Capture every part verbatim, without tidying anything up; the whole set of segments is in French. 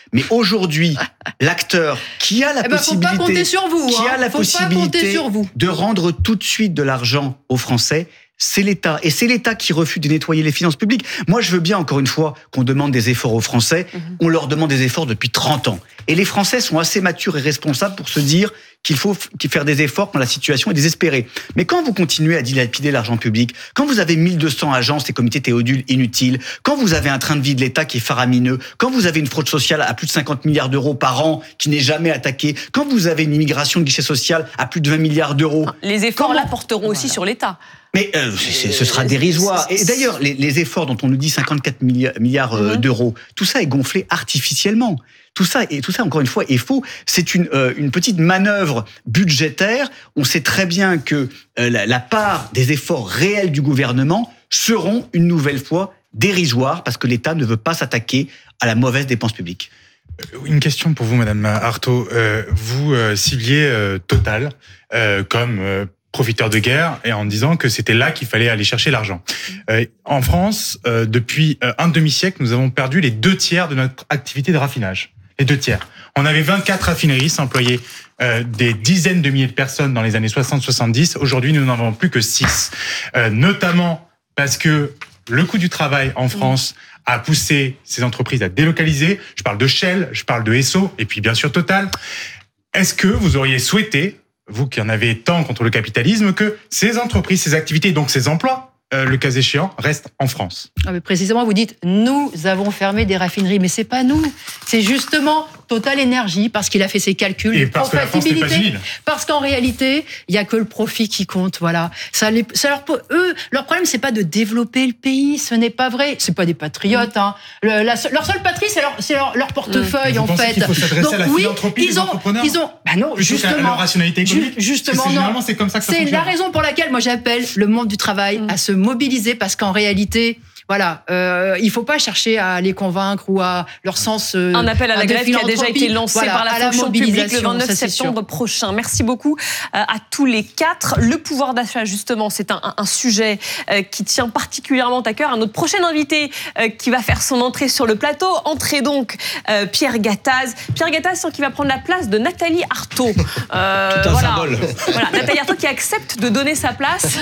Mais aujourd'hui, l'acteur qui a la eh ben, possibilité, faut pas compter sur vous, qui hein. a la faut possibilité sur vous. de rendre tout de suite de l'argent aux Français, c'est l'État. Et c'est l'État qui refuse de nettoyer les finances publiques. Moi, je veux bien, encore une fois, qu'on demande des efforts aux Français. Mmh. On leur demande des efforts depuis trente ans. Et les Français sont assez matures et responsables pour se dire qu'il faut faire des efforts quand la situation est désespérée. Mais quand vous continuez à dilapider l'argent public, quand vous avez mille deux cents agences et comités Théodule inutiles, quand vous avez un train de vie de l'État qui est faramineux, quand vous avez une fraude sociale à plus de cinquante milliards d'euros par an qui n'est jamais attaquée, quand vous avez une immigration de guichet social à plus de vingt milliards d'euros... Les efforts comment... là porteront aussi voilà. sur l'État. Mais euh, c'est, ce sera dérisoire. Et d'ailleurs, les, les efforts dont on nous dit cinquante-quatre milliards euh, mmh. d'euros, tout ça est gonflé artificiellement. Tout ça, et tout ça, encore une fois, est faux. C'est une, euh, une petite manœuvre budgétaire. On sait très bien que euh, la, la part des efforts réels du gouvernement seront une nouvelle fois dérisoires parce que l'État ne veut pas s'attaquer à la mauvaise dépense publique. Une question pour vous, Madame Artaud. Euh, vous euh, cibliez euh, Total euh, comme euh, profiteur de guerre et en disant que c'était là qu'il fallait aller chercher l'argent. Euh, en France, euh, depuis euh, un demi-siècle, nous avons perdu les deux tiers de notre activité de raffinage. Les deux tiers. On avait vingt-quatre raffineries, ça employait euh, des dizaines de milliers de personnes dans les années soixante soixante-dix. Aujourd'hui, nous n'en avons plus que six. Euh, notamment parce que le coût du travail en France a poussé ces entreprises à délocaliser. Je parle de Shell, je parle de Esso, et puis bien sûr Total. Est-ce que vous auriez souhaité, vous qui en avez tant contre le capitalisme, que ces entreprises, ces activités, donc ces emplois, Euh, le cas échéant, reste en France. Ah mais précisément, vous dites, nous avons fermé des raffineries, mais c'est pas nous, c'est justement Total Énergie, parce qu'il a fait ses calculs. Et parce que la France n'est pas une île. Parce qu'en réalité, il y a que le profit qui compte, voilà. Ça, les, ça leur, eux, leur problème, c'est pas de développer le pays, ce n'est pas vrai. C'est pas des patriotes, hein. Le, la, leur seule patrie, c'est leur, c'est leur, leur portefeuille, mmh. en fait. Il faut s'adresser Donc, à la oui, philanthropie ils des ont, entrepreneurs. ils ont, bah non, justement. À leur rationalité économique. Ju- justement, c'est, non. généralement, c'est comme ça que ça c'est fonctionne. la raison pour laquelle, moi, j'appelle le monde du travail mmh. à se mobiliser, parce qu'en réalité, voilà, euh, il ne faut pas chercher à les convaincre ou à leur sens. Euh, Un appel à la grève qui a déjà été lancé voilà, par la fonction la publique le vingt-neuf ça, septembre prochain. Merci beaucoup à tous les quatre. Le pouvoir d'achat, justement, c'est un, un sujet qui tient particulièrement à cœur. À notre prochain invité qui va faire son entrée sur le plateau. Entrée donc Pierre Gattaz. Pierre Gattaz qui va prendre la place de Nathalie Arthaud. Euh, Tout un voilà. symbole. Voilà, Nathalie Arthaud qui accepte de donner sa place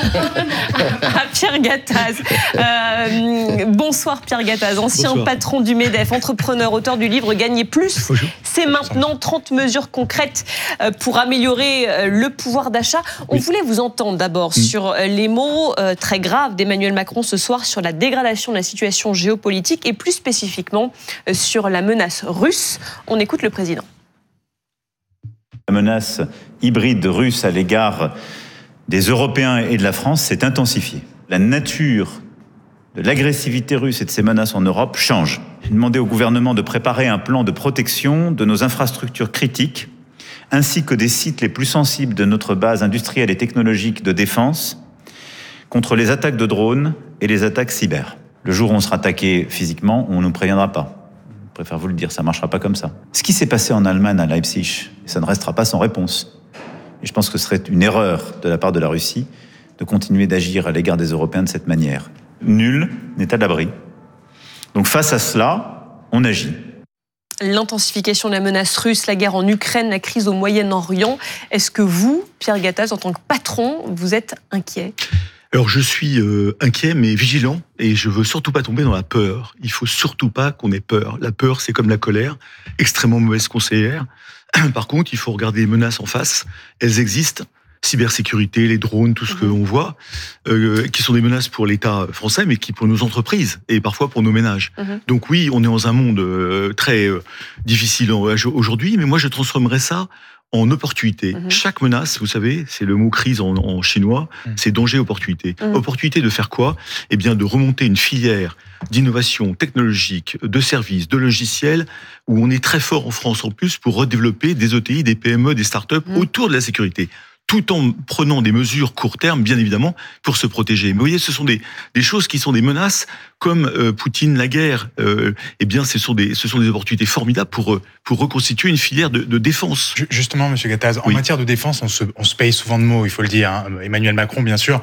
à Pierre Gattaz. Euh, Bonsoir Pierre Gattaz, ancien Bonsoir. patron du MEDEF, entrepreneur, auteur du livre Gagner plus. Bonjour. C'est maintenant trente mesures concrètes pour améliorer le pouvoir d'achat. On oui. voulait vous entendre d'abord mmh. sur les mots très graves d'Emmanuel Macron ce soir sur la dégradation de la situation géopolitique et plus spécifiquement sur la menace russe. On écoute le président. La menace hybride russe à l'égard des Européens et de la France s'est intensifiée. La nature de l'agressivité russe et de ses menaces en Europe change. J'ai demandé au gouvernement de préparer un plan de protection de nos infrastructures critiques, ainsi que des sites les plus sensibles de notre base industrielle et technologique de défense, contre les attaques de drones et les attaques cyber. Le jour où on sera attaqué physiquement, on ne nous préviendra pas. Je préfère vous le dire, ça ne marchera pas comme ça. Ce qui s'est passé en Allemagne, à Leipzig, ça ne restera pas sans réponse. Et je pense que ce serait une erreur de la part de la Russie de continuer d'agir à l'égard des Européens de cette manière. Nul n'est à l'abri. Donc face à cela, on agit. L'intensification de la menace russe, la guerre en Ukraine, la crise au Moyen-Orient. Est-ce que vous, Pierre Gattaz, en tant que patron, vous êtes inquiet ? Alors je suis euh, inquiet mais vigilant et je veux surtout pas tomber dans la peur. Il faut surtout pas qu'on ait peur. La peur, c'est comme la colère, extrêmement mauvaise conseillère. Par contre, il faut regarder les menaces en face. Elles existent. Cybersécurité, les drones, tout ce mmh. qu'on voit, euh, qui sont des menaces pour l'État français, mais qui pour nos entreprises et parfois pour nos ménages. Mmh. Donc oui, on est dans un monde euh, très euh, difficile aujourd'hui, mais moi je transformerais ça en opportunité. Mmh. Chaque menace, vous savez, c'est le mot crise en, en chinois, mmh. c'est danger-opportunité. Mmh. Opportunité de faire quoi ? Eh bien, de remonter une filière d'innovation technologique, de services, de logiciels, où on est très fort en France en plus pour redévelopper des E T I, des P M E, des startups mmh. autour de la sécurité, tout en prenant des mesures court terme, bien évidemment, pour se protéger. Mais vous voyez, ce sont des, des choses qui sont des menaces, comme euh, Poutine, la guerre. Euh, eh bien, ce sont des, ce sont des opportunités formidables pour, pour reconstituer une filière de, de défense. Justement, Monsieur Gattaz, en oui. matière de défense, on se, on se paye souvent de mots, il faut le dire. Hein. Emmanuel Macron, bien sûr,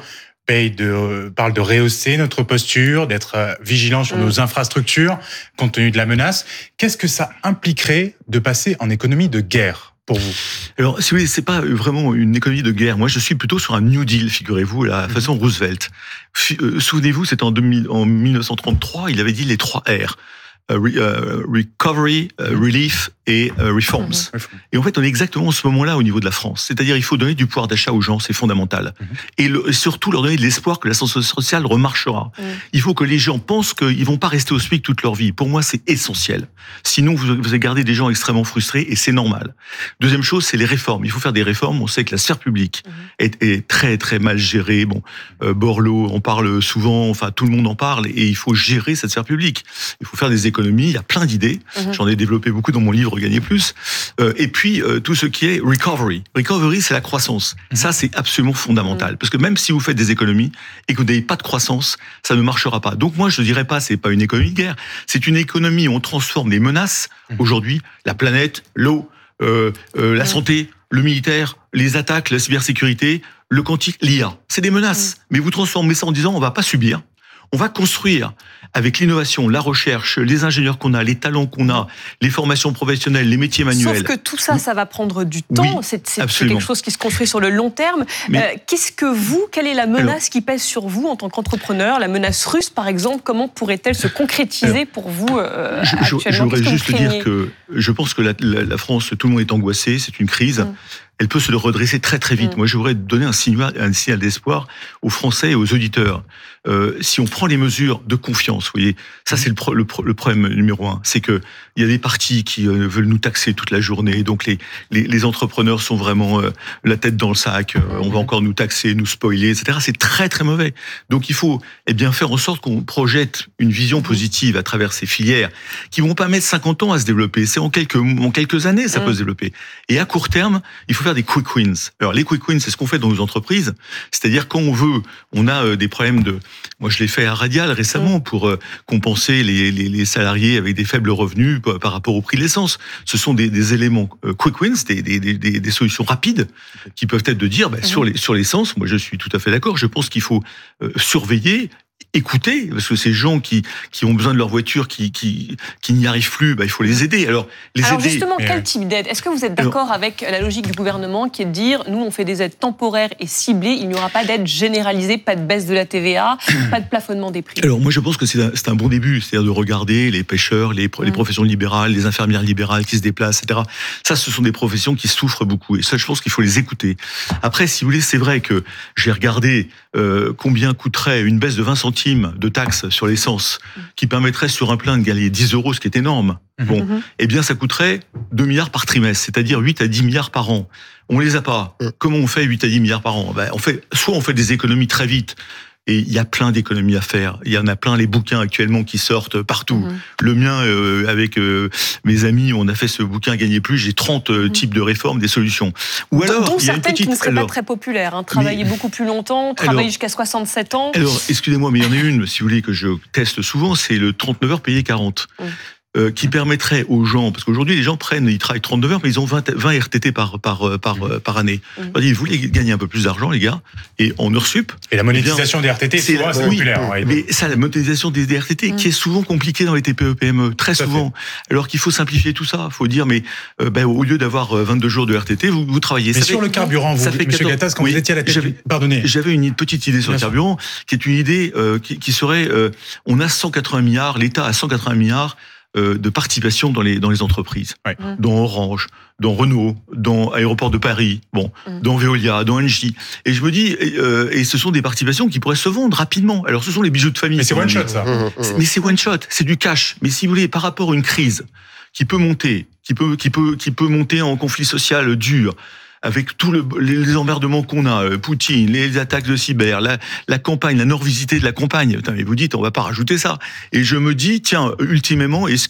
paye de, euh, parle de rehausser notre posture, d'être euh, vigilant sur mmh. nos infrastructures, compte tenu de la menace. Qu'est-ce que ça impliquerait de passer en économie de guerre pour vous? Alors, si vous voulez, c'est pas vraiment une économie de guerre. Moi, je suis plutôt sur un New Deal, figurez-vous, à la façon Roosevelt. Euh, souvenez-vous, c'était en, deux mille, en dix-neuf cent trente-trois, il avait dit les trois R. Uh, re, uh, recovery, uh, relief et uh, reforms. Mm-hmm. Et en fait, on est exactement à ce moment-là au niveau de la France. C'est-à-dire, il faut donner du pouvoir d'achat aux gens, c'est fondamental. Mm-hmm. Et, le, et surtout, leur donner de l'espoir que l'ascenseur social remarchera. Mm. Il faut que les gens pensent qu'ils vont pas rester au SMIC toute leur vie. Pour moi, c'est essentiel. Sinon, vous, vous allez garder des gens extrêmement frustrés et c'est normal. Deuxième chose, c'est les réformes. Il faut faire des réformes. On sait que la sphère publique mm-hmm. est, est très, très mal gérée. Bon, euh, Borloo, on parle souvent, enfin, tout le monde en parle et il faut gérer cette sphère publique. Il faut faire des économies. Il y a plein d'idées. Mmh. J'en ai développé beaucoup dans mon livre Gagner plus. Euh, et puis, euh, tout ce qui est recovery. Recovery, c'est la croissance. Mmh. Ça, c'est absolument fondamental. Mmh. Parce que même si vous faites des économies et que vous n'avez pas de croissance, ça ne marchera pas. Donc, moi, je ne dirais pas, c'est pas une économie de guerre. C'est une économie où on transforme les menaces. Mmh. Aujourd'hui, la planète, l'eau, euh, euh, la mmh. santé, le militaire, les attaques, la cybersécurité, le quantique, l'I A. C'est des menaces. Mmh. Mais vous transformez ça en disant, on ne va pas subir. On va construire avec l'innovation, la recherche, les ingénieurs qu'on a, les talents qu'on a, les formations professionnelles, les métiers manuels. Sauf que tout ça, ça va prendre du temps. Oui, c'est, c'est quelque chose qui se construit sur le long terme. Mais, euh, qu'est-ce que vous, quelle est la menace alors, qui pèse sur vous en tant qu'entrepreneur? La menace russe, par exemple, comment pourrait-elle se concrétiser alors, pour vous euh, je, actuellement? Je voudrais juste dire que je pense que la, la, la France, tout le monde est angoissé, c'est une crise. Hum. Elle peut se redresser très très vite. Mmh. Moi, je voudrais donner un signal, un signal d'espoir aux Français et aux auditeurs. Euh, si on prend les mesures de confiance, vous voyez, ça c'est le, pro, le, pro, le problème numéro un, c'est que il y a des partis qui euh, veulent nous taxer toute la journée. Donc les les, les entrepreneurs sont vraiment euh, la tête dans le sac. Euh, on va encore nous taxer, nous spoiler, et cetera. C'est très très mauvais. Donc il faut eh bien faire en sorte qu'on projette une vision positive à travers ces filières qui vont pas mettre cinquante ans à se développer. C'est en quelques en quelques années ça mmh. peut se développer. Et à court terme, il faut faire des quick wins. Alors les quick wins, c'est ce qu'on fait dans nos entreprises. C'est-à-dire quand on veut, on a euh, des problèmes de. Moi, je l'ai fait à Radial récemment pour euh, compenser les, les, les salariés avec des faibles revenus par, par rapport au prix de l'essence. Ce sont des, des éléments euh, quick wins, des, des, des, des solutions rapides qui peuvent être de dire bah, mmh. sur les sur l'essence. Moi, je suis tout à fait d'accord. Je pense qu'il faut euh, surveiller. Écouter, parce que ces gens qui qui ont besoin de leur voiture, qui qui qui n'y arrivent plus, bah, il faut les aider. Alors les Alors aider. justement, quel type d'aide? Est-ce que vous êtes d'accord Alors, avec la logique du gouvernement qui est de dire, nous on fait des aides temporaires et ciblées, il n'y aura pas d'aide généralisée, pas de baisse de la T V A, pas de plafonnement des prix? Alors moi je pense que c'est un, c'est un bon début, c'est-à-dire de regarder les pêcheurs, les les professions libérales, les infirmières libérales qui se déplacent, et cetera. Ça, ce sont des professions qui souffrent beaucoup, et ça, je pense qu'il faut les écouter. Après, si vous voulez, c'est vrai que j'ai regardé euh, combien coûterait une baisse de vingt centimes de taxes sur l'essence, qui permettrait sur un plein de gagner dix euros, ce qui est énorme. Bon, mm-hmm. eh bien, ça coûterait deux milliards par trimestre, c'est-à-dire huit à dix milliards par an. On les a pas. Mm. Comment on fait huit à dix milliards par an? Ben, on fait, soit on fait des économies très vite, et il y a plein d'économies à faire. Il y en a plein, les bouquins actuellement qui sortent partout. Mmh. Le mien, euh, avec euh, mes amis, on a fait ce bouquin Gagner plus. J'ai trente euh, mmh. types de réformes, des solutions. Ou alors, dont il y a certaines petite... qui ne seraient alors, pas très populaires. Hein. Travailler mais... beaucoup plus longtemps, travailler alors, jusqu'à soixante-sept ans. Alors, excusez-moi, mais il y en a une, si vous voulez, que je teste souvent, c'est le trente-neuf heures payé quarante. Mmh. Euh, qui permettrait aux gens, parce qu'aujourd'hui les gens prennent, ils travaillent trente-deux heures, mais ils ont vingt, vingt R T T par par par mmh. par année. Mmh. Ils voulaient gagner un peu plus d'argent, les gars, et en heure sup. Et la monétisation eh bien, des R T T, c'est, souvent, c'est oui, populaire. Ouais. Mais ça, la monétisation des, des R T T, mmh. qui est souvent compliquée dans les T P E P M E, très tout souvent. Alors qu'il faut simplifier tout ça. Il faut dire, mais euh, ben, au lieu d'avoir vingt-deux jours de R T T, vous, vous travaillez. Mais ça sur fait, le carburant, vous, M. Gattaz, quand oui, vous étiez à la tête, j'avais, pardonnez. J'avais une petite idée sur Bien le carburant, sûr. qui est une idée euh, qui, qui serait, euh, on a cent quatre-vingts milliards, l'État a cent quatre-vingts milliards. De participation dans les dans les entreprises, ouais. dans Orange, dans Renault, dans Aéroport de Paris, bon, mmh. dans Veolia, dans Engie. Et je me dis, euh, et ce sont des participations qui pourraient se vendre rapidement. Alors ce sont les bijoux de famille. Mais c'est one shot ça. Mmh. Mais c'est one shot, c'est du cash. Mais si vous voulez, par rapport à une crise qui peut monter, qui peut qui peut qui peut monter en conflit social dur. Avec tous le, les emmerdements qu'on a, Poutine, les attaques de cyber, la, la campagne, la nord-visité de la campagne. Putain, mais vous dites, on va pas rajouter ça. Et je me dis, tiens, ultimement, est-ce que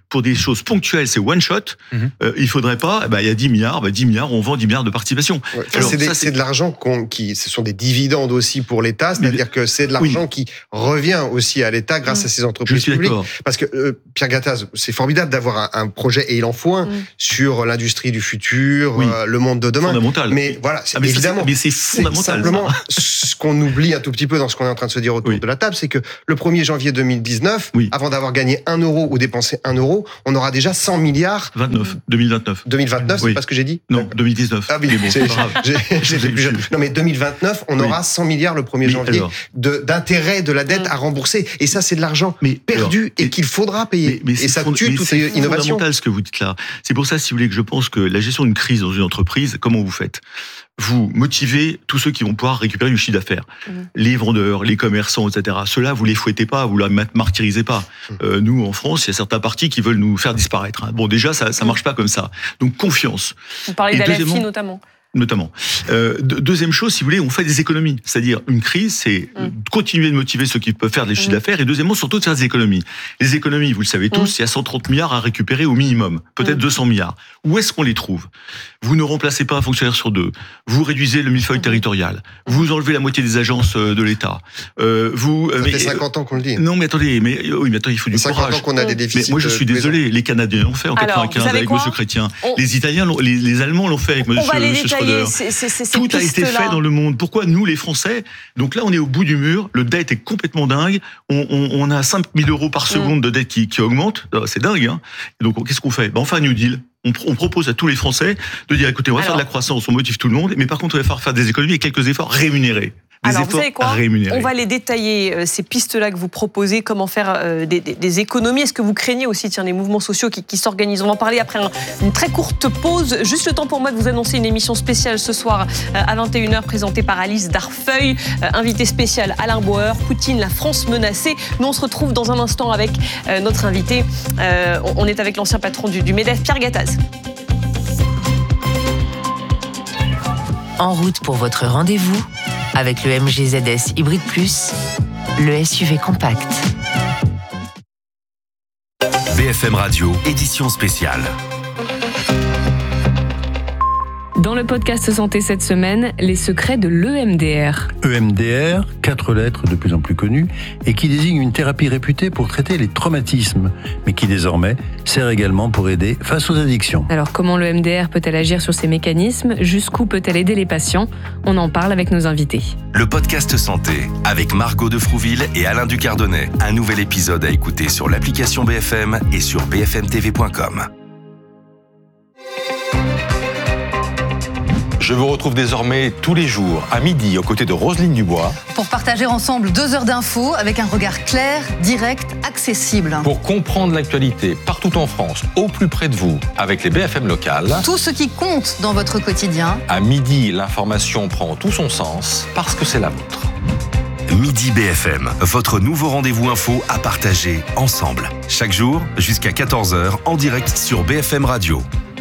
pour des choses ponctuelles, c'est one shot. Mmh. Euh, il faudrait pas, eh ben, il y a dix milliards, ben, dix milliards, on vend dix milliards de participation. Ouais. Alors, c'est, des, ça, c'est... c'est de l'argent qu'on, qui, ce sont des dividendes aussi pour l'État, c'est-à-dire mais, que c'est de l'argent oui. qui revient aussi à l'État grâce mmh. à ces entreprises publiques. D'accord. Parce que euh, Pierre Gattaz, c'est formidable d'avoir un, un projet, et il en faut un, mmh. sur l'industrie du futur, oui. euh, le monde de demain. Fondamental. Mais voilà, c'est, ah, mais évidemment, ça, c'est, mais c'est fondamental. C'est simplement ce qu'on oublie un tout petit peu dans ce qu'on est en train de se dire autour oui. de la table, c'est que le premier janvier deux mille dix-neuf, oui. avant d'avoir gagné un euro ou dépensé un euro, on aura déjà cent milliards. vingt-neuf, deux mille vingt-neuf. deux mille vingt-neuf, oui. c'est pas ce que j'ai dit? Non, deux mille dix-neuf. Ah oui, bon, c'est, j'ai, j'ai fait plus jeune. Non, mais deux mille vingt-neuf, on aura oui. cent milliards le premier janvier de, d'intérêt de la dette mmh. à rembourser. Et ça, c'est de l'argent mais, perdu alors, et qu'il faudra payer. Mais, mais et ça fond, tue toute innovation. C'est fondamental ce que vous dites là. C'est pour ça, si vous voulez, que je pense que la gestion d'une crise dans une entreprise, comment vous faites? Vous motivez tous ceux qui vont pouvoir récupérer du chiffre d'affaires. Mmh. Les vendeurs, les commerçants, et cetera. Ceux-là, vous les fouettez pas, vous les martyrisez pas. Mmh. Euh, nous, en France, il y a certains partis qui veulent nous faire disparaître. Hein. Bon, déjà, ça, ça marche pas comme ça. Donc, confiance. Vous parlez d'A L F I notamment. Notamment. Euh, deuxième chose, si vous voulez, on fait des économies. C'est-à-dire, une crise, c'est mmh. continuer de motiver ceux qui peuvent faire des chiffres mmh. d'affaires, et deuxièmement, surtout de faire des économies. Les économies, vous le savez tous, mmh. il y a cent trente milliards à récupérer au minimum, peut-être mmh. deux cents milliards. Où est-ce qu'on les trouve? Vous ne remplacez pas un fonctionnaire sur deux. Vous réduisez le millefeuille mmh. territorial. Vous enlevez la moitié des agences de l'État. Euh, vous, Ça mais, fait cinquante ans qu'on le dit. Non, mais attendez, mais, oui, mais attendez, il faut du courage. cinquante ans qu'on a des déficits. Mais moi, je suis désolé. Les Canadiens l'ont fait en Alors, quatre-vingt-quinze avec M. Chrétien. On... Les Italiens, l'ont, les, les Allemands l'ont fait avec M. Schröder. C'est, c'est, c'est, Tout a été fait dans le monde. Pourquoi nous, les Français? Donc là, on est au bout du mur. Le dette est complètement dingue. On, on, on a cinq mille euros par seconde mmh. de dette qui, qui augmente. C'est dingue, hein. Et donc, qu'est-ce qu'on fait? Ben, on fait un New Deal. On, on propose à tous les Français de dire, écoutez, on va Alors, faire de la croissance, on motive tout le monde, mais par contre, on va faire, faire des économies et quelques efforts rémunérés. Des Alors, efforts vous savez quoi rémunérés. On va les détailler, euh, ces pistes-là que vous proposez, comment faire euh, des, des, des économies. Est-ce que vous craignez aussi tiens, les mouvements sociaux qui, qui s'organisent? On va en parler après un, une très courte pause. Juste le temps pour moi de vous annoncer une émission spéciale ce soir euh, à vingt et une heures, présentée par Alice Darfeuille. Euh, invité spécial Alain Bauer, Poutine, la France menacée. Nous, on se retrouve dans un instant avec euh, notre invité. Euh, on, on est avec l'ancien patron du, du MEDEF, Pierre Gattaz. En route pour votre rendez-vous avec le M G Z S Hybrid Plus, le S U V compact. B F M Radio, édition spéciale. Dans le podcast Santé cette semaine, les secrets de l'E M D R. E M D R, quatre lettres de plus en plus connues, et qui désigne une thérapie réputée pour traiter les traumatismes, mais qui désormais sert également pour aider face aux addictions. Alors comment l'E M D R peut-elle agir sur ces mécanismes? Jusqu'où peut-elle aider les patients? On en parle avec nos invités. Le podcast Santé, avec Margot de Frouville et Alain Ducardonnet. Un nouvel épisode à écouter sur l'application B F M et sur b f m t v point com. Je vous retrouve désormais tous les jours à midi aux côtés de Roselyne Dubois. Pour partager ensemble deux heures d'infos avec un regard clair, direct, accessible. Pour comprendre l'actualité partout en France, au plus près de vous, avec les B F M locales. Tout ce qui compte dans votre quotidien. À midi, l'information prend tout son sens parce que c'est la vôtre. Midi B F M, votre nouveau rendez-vous info à partager ensemble. Chaque jour, jusqu'à quatorze heures, en direct sur B F M Radio.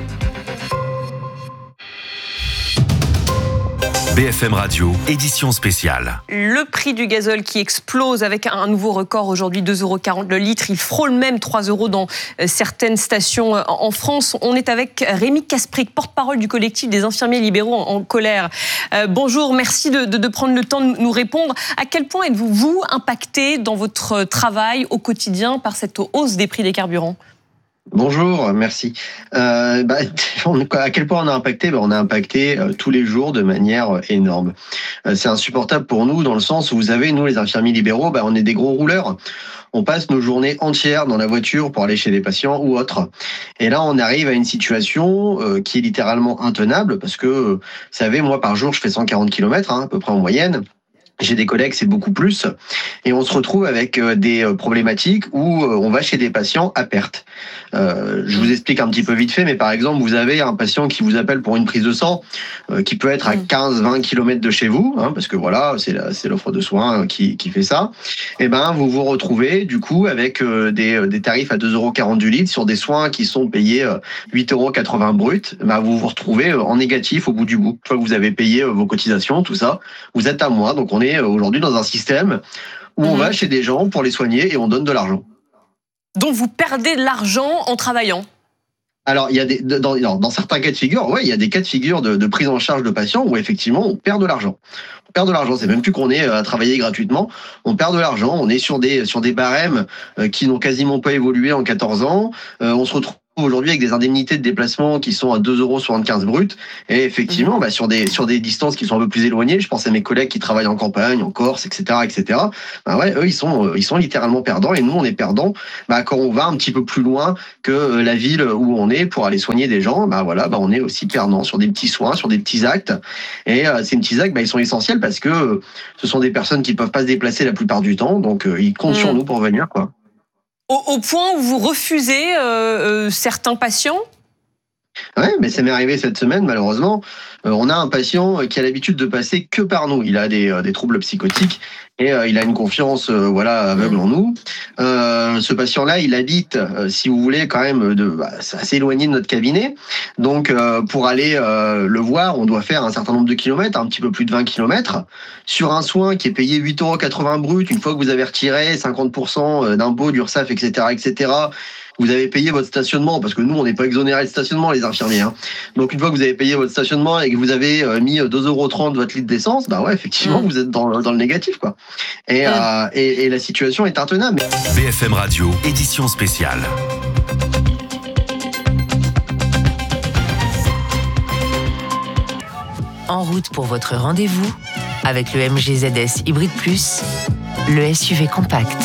B F M Radio, édition spéciale. Le prix du gazole qui explose avec un nouveau record aujourd'hui, deux euros quarante le litre. Il frôle même trois euros dans certaines stations en France. On est avec Rémi Kasprick, porte-parole du collectif des infirmiers libéraux en, en colère. Euh, bonjour, merci de, de, de prendre le temps de nous répondre. À quel point êtes-vous, vous, impacté dans votre travail au quotidien par cette hausse des prix des carburants ? Bonjour, merci. Euh, bah, à quel point on a impacté bah, On a impacté euh, tous les jours de manière euh, énorme. Euh, c'est insupportable pour nous dans le sens où, vous savez, nous les infirmiers libéraux, bah, on est des gros rouleurs. On passe nos journées entières dans la voiture pour aller chez des patients ou autres. Et là, on arrive à une situation euh, qui est littéralement intenable parce que, euh, vous savez, moi par jour, je fais cent quarante kilomètres, hein, à peu près en moyenne. J'ai des collègues, c'est beaucoup plus. Et on se retrouve avec des problématiques où on va chez des patients à perte. Euh, je vous explique un petit peu vite fait, mais par exemple, vous avez un patient qui vous appelle pour une prise de sang, euh, qui peut être à quinze à vingt kilomètres de chez vous, hein, parce que voilà, c'est, la, c'est l'offre de soins qui, qui fait ça. Et ben, vous vous retrouvez, du coup, avec euh, des, des tarifs à deux euros quarante du litre sur des soins qui sont payés euh, huit euros quatre-vingts brut. Ben, vous vous retrouvez en négatif au bout du bout. Une fois que vous avez payé euh, vos cotisations, tout ça, vous êtes à moins. Donc, on est aujourd'hui dans un système où on va chez des gens pour les soigner et on donne de l'argent. Donc vous perdez de l'argent en travaillant? Alors, il y a des, dans, dans certains cas de figure, ouais, il y a des cas de figure de, de prise en charge de patients où effectivement on perd de l'argent. On perd de l'argent, c'est même plus qu'on est à travailler gratuitement, on perd de l'argent, on est sur des, sur des barèmes qui n'ont quasiment pas évolué en quatorze ans, euh, on se retrouve aujourd'hui avec des indemnités de déplacement qui sont à deux euros soixante-quinze brut. Et effectivement, bah, sur des, sur des distances qui sont un peu plus éloignées, je pense à mes collègues qui travaillent en campagne, en Corse, et cetera, et cetera. Bah ouais, eux, ils sont, ils sont littéralement perdants. Et nous, on est perdants, bah, quand on va un petit peu plus loin que la ville où on est pour aller soigner des gens. Bah voilà, bah, on est aussi perdants sur des petits soins, sur des petits actes. Et euh, ces petits actes, bah, ils sont essentiels parce que euh, ce sont des personnes qui peuvent pas se déplacer la plupart du temps. Donc, euh, ils comptent mmh. sur nous pour venir, quoi. Au, au point où vous refusez euh, euh, certains patients? Ouais, mais ça m'est arrivé cette semaine, malheureusement. Euh, on a un patient qui a l'habitude de passer que par nous. Il a des, euh, des troubles psychotiques et euh, il a une confiance euh, voilà, aveugle en nous. Euh, ce patient-là, il habite, euh, si vous voulez, quand même de, bah, assez éloigné de notre cabinet. Donc, euh, pour aller euh, le voir, on doit faire un certain nombre de kilomètres, un petit peu plus de vingt kilomètres, sur un soin qui est payé huit euros quatre-vingts brut, une fois que vous avez retiré cinquante pour cent d'impôts, d'URSSAF, et cetera, et cetera. Vous avez payé votre stationnement, parce que nous, on n'est pas exonérés de stationnement, les infirmiers. Hein. Donc, une fois que vous avez payé votre stationnement et que vous avez mis deux euros trente votre litre d'essence, bah ouais, effectivement, mmh. vous êtes dans, dans le négatif, quoi. Et, mmh. euh, et, et la situation est intenable. B F M Radio, édition spéciale. En route pour votre rendez-vous avec le M G Z S Hybrid Plus, le S U V compact.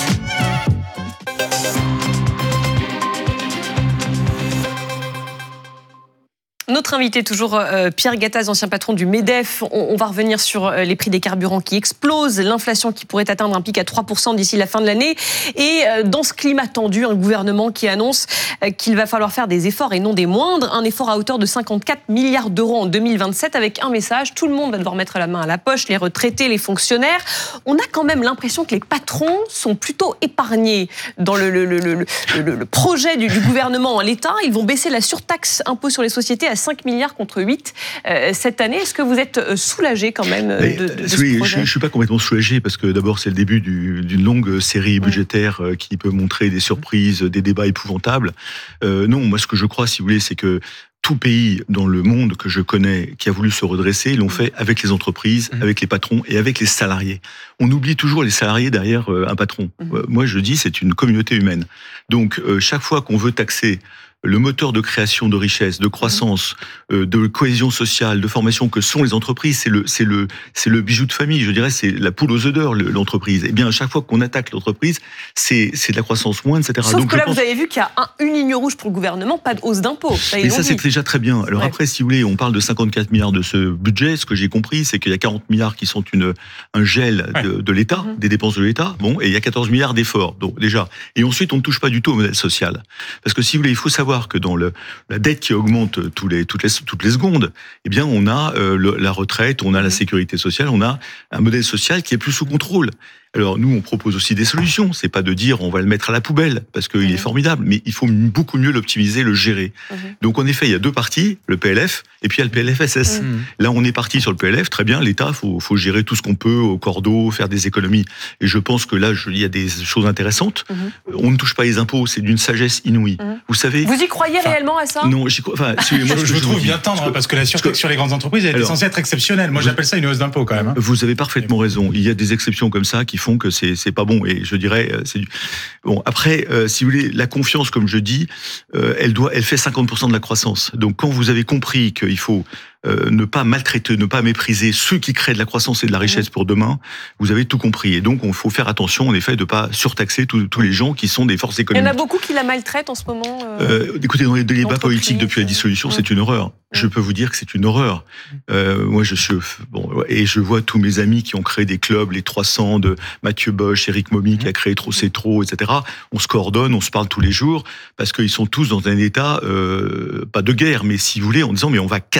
Notre invité, toujours euh, Pierre Gattaz, ancien patron du MEDEF. On, on va revenir sur euh, les prix des carburants qui explosent, l'inflation qui pourrait atteindre un pic à trois pour cent d'ici la fin de l'année. Et euh, dans ce climat tendu, un gouvernement qui annonce euh, qu'il va falloir faire des efforts et non des moindres. Un effort à hauteur de cinquante-quatre milliards d'euros en deux mille vingt-sept avec un message. Tout le monde va devoir mettre la main à la poche, les retraités, les fonctionnaires. On a quand même l'impression que les patrons sont plutôt épargnés dans le, le, le, le, le, le projet du, du gouvernement. L'État, ils vont baisser la surtaxe impôt sur les sociétés à cinq milliards contre huit euh, cette année. Est-ce que vous êtes soulagé quand même de, de, de oui, ce projet? Je ne suis pas complètement soulagé parce que d'abord c'est le début du, d'une longue série budgétaire mmh. qui peut montrer des surprises, des débats épouvantables. Euh, non, moi ce que je crois, si vous voulez, c'est que tout pays dans le monde que je connais qui a voulu se redresser, ils l'ont fait avec les entreprises, mmh. avec les patrons et avec les salariés. On oublie toujours les salariés derrière un patron. Mmh. Moi je dis c'est une communauté humaine. Donc euh, chaque fois qu'on veut taxer le moteur de création de richesse, de croissance, euh, de cohésion sociale, de formation que sont les entreprises, c'est le, c'est le, c'est le bijou de famille. Je dirais, c'est la poule aux œufs d'or, l'entreprise. Et bien, à chaque fois qu'on attaque l'entreprise, c'est, c'est de la croissance moindre, et cetera. Sauf Donc, que là, pense... vous avez vu qu'il y a un, une ligne rouge pour le gouvernement, pas de hausse d'impôts. Et ça, c'est déjà très bien. Alors ouais. après, si vous voulez, on parle de cinquante-quatre milliards de ce budget. Ce que j'ai compris, c'est qu'il y a quarante milliards qui sont une, un gel ouais. de, de l'État, mmh. des dépenses de l'État. Bon, et il y a quatorze milliards d'efforts. Donc, déjà. Et ensuite, on ne touche pas du tout au modèle social. Parce que si vous voulez, il faut savoir que dans le, la dette qui augmente tous les, toutes, les, toutes les secondes, eh bien, on a euh, le, la retraite, on a la sécurité sociale, on a un modèle social qui est plus sous contrôle. Alors, nous, on propose aussi des solutions. C'est pas de dire on va le mettre à la poubelle, parce qu'il mmh. est formidable, mais il faut beaucoup mieux l'optimiser, le gérer. Mmh. Donc, en effet, il y a deux parties, le P L F et puis il y a le P L F S S. Mmh. Là, on est parti sur le P L F, très bien, l'État, faut, faut gérer tout ce qu'on peut au cordeau, faire des économies. Et je pense que là, je, il y a des choses intéressantes. Mmh. On ne touche pas les impôts, c'est d'une sagesse inouïe. Mmh. Vous savez... Vous y croyez réellement à ça? Non, j'y crois... Enfin, si, moi, je, je, je trouve bien tendre, parce que la surtaxe sur les grandes entreprises, elle est censée être exceptionnelle. Moi, j'appelle ça une hausse d'impôt, quand même. Hein. Vous avez parfaitement raison. Il y a des exceptions comme ça qui font que c'est, c'est pas bon, et je dirais c'est du... bon. Après, euh, si vous voulez, la confiance, comme je dis, euh, elle doit, elle fait cinquante pour cent de la croissance. Donc, quand vous avez compris qu'il faut euh, ne pas maltraiter, ne pas mépriser ceux qui créent de la croissance et de la richesse pour demain, vous avez tout compris. Et donc, il faut faire attention, en effet, de pas surtaxer tous, tous les gens qui sont des forces économiques. Il y en a beaucoup qui la maltraitent en ce moment. Euh... Euh, écoutez, dans les débats politiques depuis la dissolution, ouais. c'est une horreur. Je peux vous dire que c'est une horreur. Euh, moi, je suis bon, et je vois tous mes amis qui ont créé des clubs, les trois cents de Mathieu Bosch, Éric Momy qui a créé Trop c'est trop, et cetera. On se coordonne, on se parle tous les jours parce qu'ils sont tous dans un état euh, pas de guerre, mais si vous voulez, en disant mais on va casser le pays.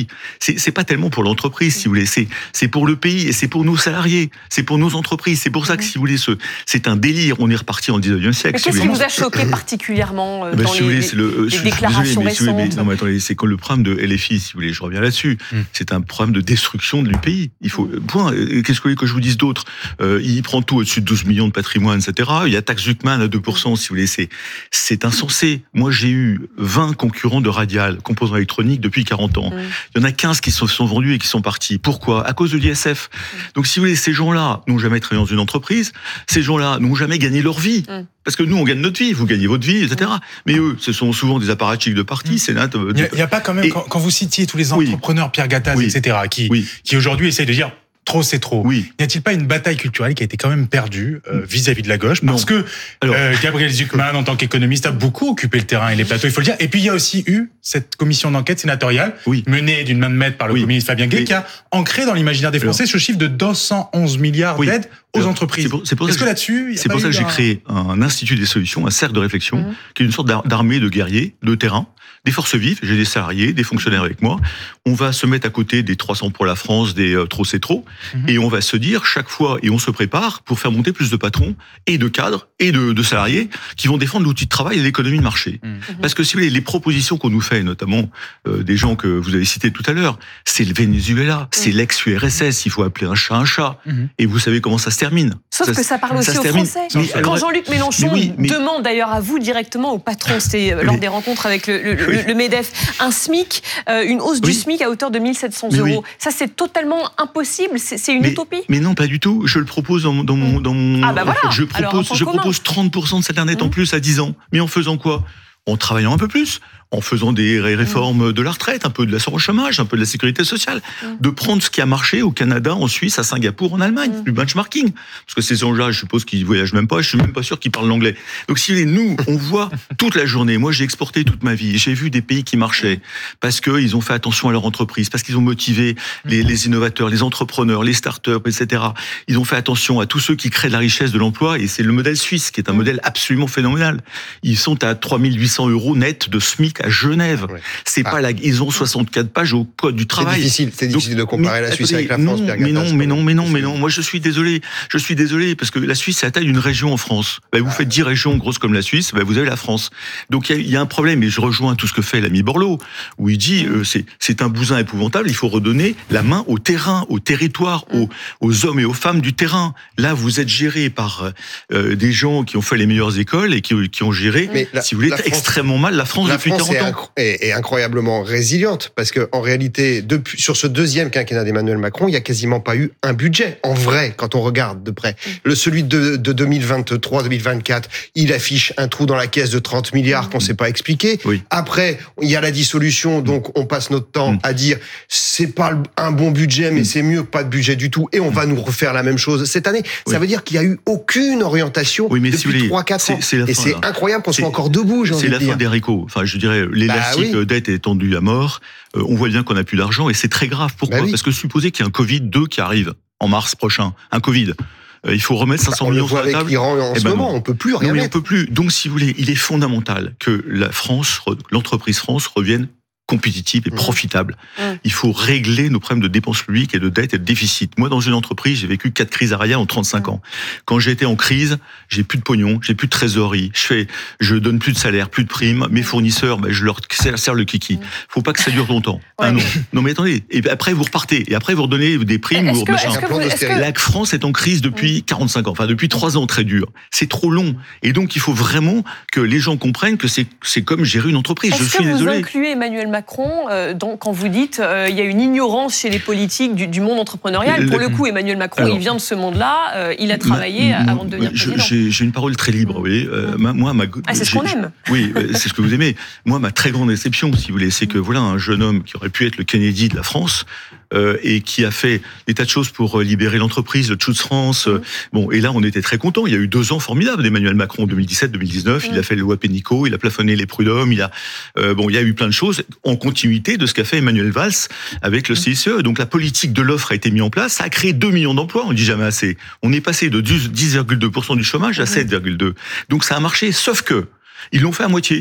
l'énergie. C'est, c'est pas tellement pour l'entreprise, si vous voulez. C'est, c'est pour le pays et c'est pour nos salariés. C'est pour nos entreprises. C'est pour ça que, si vous voulez, ce, c'est un délire. On est reparti en dix-neuvième siècle. Mais qu'est-ce qui vous a choqué particulièrement euh, ben, dans si les, voulez, c'est le, les je, déclarations désolé, mais, récentes mais, non, mais attendez, c'est comme le problème de L F I, si vous voulez. Je reviens là-dessus. Mm. C'est un problème de destruction du pays. Il faut, mm. point. Qu'est-ce que vous voulez que je vous dise d'autre? euh, Il prend tout au-dessus de douze millions de patrimoine, et cetera. Il y a taxe Zuckman à deux pour cent, si vous voulez. C'est, c'est insensé. Moi, j'ai eu vingt concurrents de Radial, composants électroniques, depuis quarante ans. Mm. Il y en a quinze qui se sont vendus et qui sont partis. Pourquoi? À cause de l'I S F. Mm. Donc, si vous voulez, ces gens-là n'ont jamais travaillé dans une entreprise. Ces gens-là n'ont jamais gagné leur vie. Mm. Parce que nous, on gagne notre vie, vous gagnez votre vie, et cetera. Mm. Mais eux, ce sont souvent des apparatchiks de parti, mm. Sénat. De... Il n'y a, a pas quand même, et... quand, quand vous citiez tous les entrepreneurs, oui. Pierre Gattaz, oui. et cetera, qui, oui. qui aujourd'hui essayent de dire trop c'est trop. Oui. N'y a-t-il pas une bataille culturelle qui a été quand même perdue euh, vis-à-vis de la gauche? Parce non. que Alors, euh, Gabriel Zuckman, en tant qu'économiste, a beaucoup occupé le terrain et les plateaux, il faut le dire. Et puis il y a aussi eu cette commission d'enquête sénatoriale, oui. menée d'une main de maître par le oui. communiste Fabien Gay, oui. qui a ancré dans l'imaginaire des Français Alors, ce chiffre de deux cent onze milliards oui. d'aides aux Alors, entreprises. C'est pour, c'est pour Est-ce que, que là-dessus, c'est pour ça que j'ai créé un institut des solutions, un cercle de réflexion, mmh. qui est une sorte d'armée de guerriers de terrain, des forces vives. J'ai des salariés, des fonctionnaires avec moi. On va se mettre à côté des trois cents pour la France, des euh, trop c'est trop, mmh. et on va se dire chaque fois, et on se prépare pour faire monter plus de patrons et de cadres et de, de salariés qui vont défendre l'outil de travail et l'économie de marché. Mmh. Parce que si vous voulez, les propositions qu'on nous fait, notamment euh, des gens que vous avez cités tout à l'heure, c'est le Venezuela, mmh. c'est l'ex-U R S S. Il faut appeler un chat un chat. Mmh. Et vous savez comment ça se termine. Sauf ça, que ça parle aussi ça aux Français. Mais, Quand alors, Jean-Luc Mélenchon mais oui, mais... demande d'ailleurs à vous directement, au patron, c'était lors mais... des rencontres avec le, le, oui. le MEDEF, un SMIC, euh, une hausse oui. du SMIC à hauteur de mille sept cents euros. Oui. Ça, c'est totalement impossible. C'est, c'est une mais, utopie. Mais non, pas du tout. Je le propose dans, dans mon... Dans mon ah bah voilà. Je propose, je propose trente pour cent de salaire net mmh. en plus à dix ans. Mais en faisant quoi? En travaillant un peu plus, en faisant des réformes de la retraite, un peu de l'assurance chômage, un peu de la sécurité sociale, mmh. de prendre ce qui a marché au Canada, en Suisse, à Singapour, en Allemagne, mmh. du benchmarking. Parce que ces gens-là, je suppose qu'ils voyagent même pas, je suis même pas sûr qu'ils parlent l'anglais. Donc si nous, on voit toute la journée, moi j'ai exporté toute ma vie, j'ai vu des pays qui marchaient, parce qu'ils ont fait attention à leur entreprise, parce qu'ils ont motivé les, les innovateurs, les entrepreneurs, les start-up, et cetera. Ils ont fait attention à tous ceux qui créent de la richesse, de l'emploi, et c'est le modèle suisse, qui est un mmh. modèle absolument phénoménal. Ils sont à trois mille huit cents euros net de SMIC à Genève. Ouais. C'est ah. pas la, ils ont soixante-quatre pages au code du travail. C'est difficile, c'est difficile Donc, de comparer mais, la Suisse attendez, avec la France. Non, mais non, mais non, mais non, mais non. Moi, je suis désolé. Je suis désolé parce que la Suisse, c'est la taille d'une région en France. Ben, vous ah. faites dix régions grosses comme la Suisse, ben, vous avez la France. Donc, il y, y a un problème et je rejoins tout ce que fait l'ami Borloo, où il dit, euh, c'est, c'est un bousin épouvantable. Il faut redonner la main au terrain, au territoire, aux, aux hommes et aux femmes du terrain. Là, vous êtes géré par euh, des gens qui ont fait les meilleures écoles et qui, qui ont géré, mais la, si vous voulez, France, extrêmement mal la France la depuis France quarante ans. Est, est incroyablement résiliente parce que en réalité, depuis, sur ce deuxième quinquennat d'Emmanuel Macron, il n'y a quasiment pas eu un budget. En vrai, quand on regarde de près, le celui de, de deux mille vingt-trois deux mille vingt-quatre, il affiche un trou dans la caisse de trente milliards qu'on ne sait pas expliquer. Oui. Après, il y a la dissolution, donc on passe notre temps mmh. à dire c'est pas un bon budget, mais mmh. c'est mieux que pas de budget du tout, et on va nous refaire la même chose cette année. Oui. Ça veut dire qu'il y a eu aucune orientation oui, depuis si trois quatre ans. C'est, c'est et fin, c'est là. incroyable qu'on c'est, soit encore debout. J'ai c'est la de fin des haricots. Enfin, je dirais, l'élastique bah, oui. dette est tendu à mort. Euh, on voit bien qu'on n'a plus d'argent et c'est très grave. Pourquoi bah, oui. Parce que supposez qu'il y a un Covid deux qui arrive en mars prochain, un Covid. Euh, il faut remettre cinq cents bah, millions sur la table. Avec l'Iran en eh ce ben moment, non. on peut plus rien non, mettre. On peut plus. Donc, si vous voulez, il est fondamental que la France, l'entreprise France, revienne compétitive et mmh. profitable. Mmh. Il faut régler nos problèmes de dépenses publiques et de dette et de déficit. Moi, dans une entreprise, j'ai vécu quatre crises arrière en trente-cinq mmh. ans. Quand j'étais en crise, j'ai plus de pognon, j'ai plus de trésorerie, je fais, je donne plus de salaire, plus de primes. Mes fournisseurs, ben, je leur serre le kiki. Mmh. Faut pas que ça dure longtemps. Ouais. Ah non. Non, mais attendez. Et après, vous repartez. Et après, vous redonnez des primes. Ou que, machin. Que vous, que... La France est en crise depuis mmh. quarante-cinq ans. Enfin, depuis trois ans, très dur. C'est trop long. Et donc, il faut vraiment que les gens comprennent que c'est, c'est comme gérer une entreprise. Est-ce je suis que vous désolé. incluez Emmanuel Macron euh, donc, quand vous dites qu'il euh, y a une ignorance chez les politiques du, du monde entrepreneurial, pour le coup, Emmanuel Macron, Alors, il vient de ce monde-là, euh, il a travaillé ma, avant de devenir je, président. J'ai, j'ai une parole très libre, oui. Euh, ma, moi, ma, ah, c'est ce qu'on aime. Oui, c'est ce que vous aimez. Moi, ma très grande déception, si vous voulez, c'est que voilà un jeune homme qui aurait pu être le Kennedy de la France euh, et qui a fait des tas de choses pour libérer l'entreprise, le Choose France. Euh, bon, et là, on était très contents. Il y a eu deux ans formidables d'Emmanuel Macron en deux mille dix-sept deux mille dix-neuf. Mmh. Il a fait le loi Pénicaud, il a plafonné les prud'hommes, il a euh, bon, il y a eu plein de choses en continuité de ce qu'a fait Emmanuel Valls avec le C I C E. Donc la politique de l'offre a été mise en place, ça a créé deux millions d'emplois, on ne dit jamais assez. On est passé de dix virgule deux pour cent du chômage à sept virgule deux. Donc ça a marché, sauf que ils l'ont fait à moitié.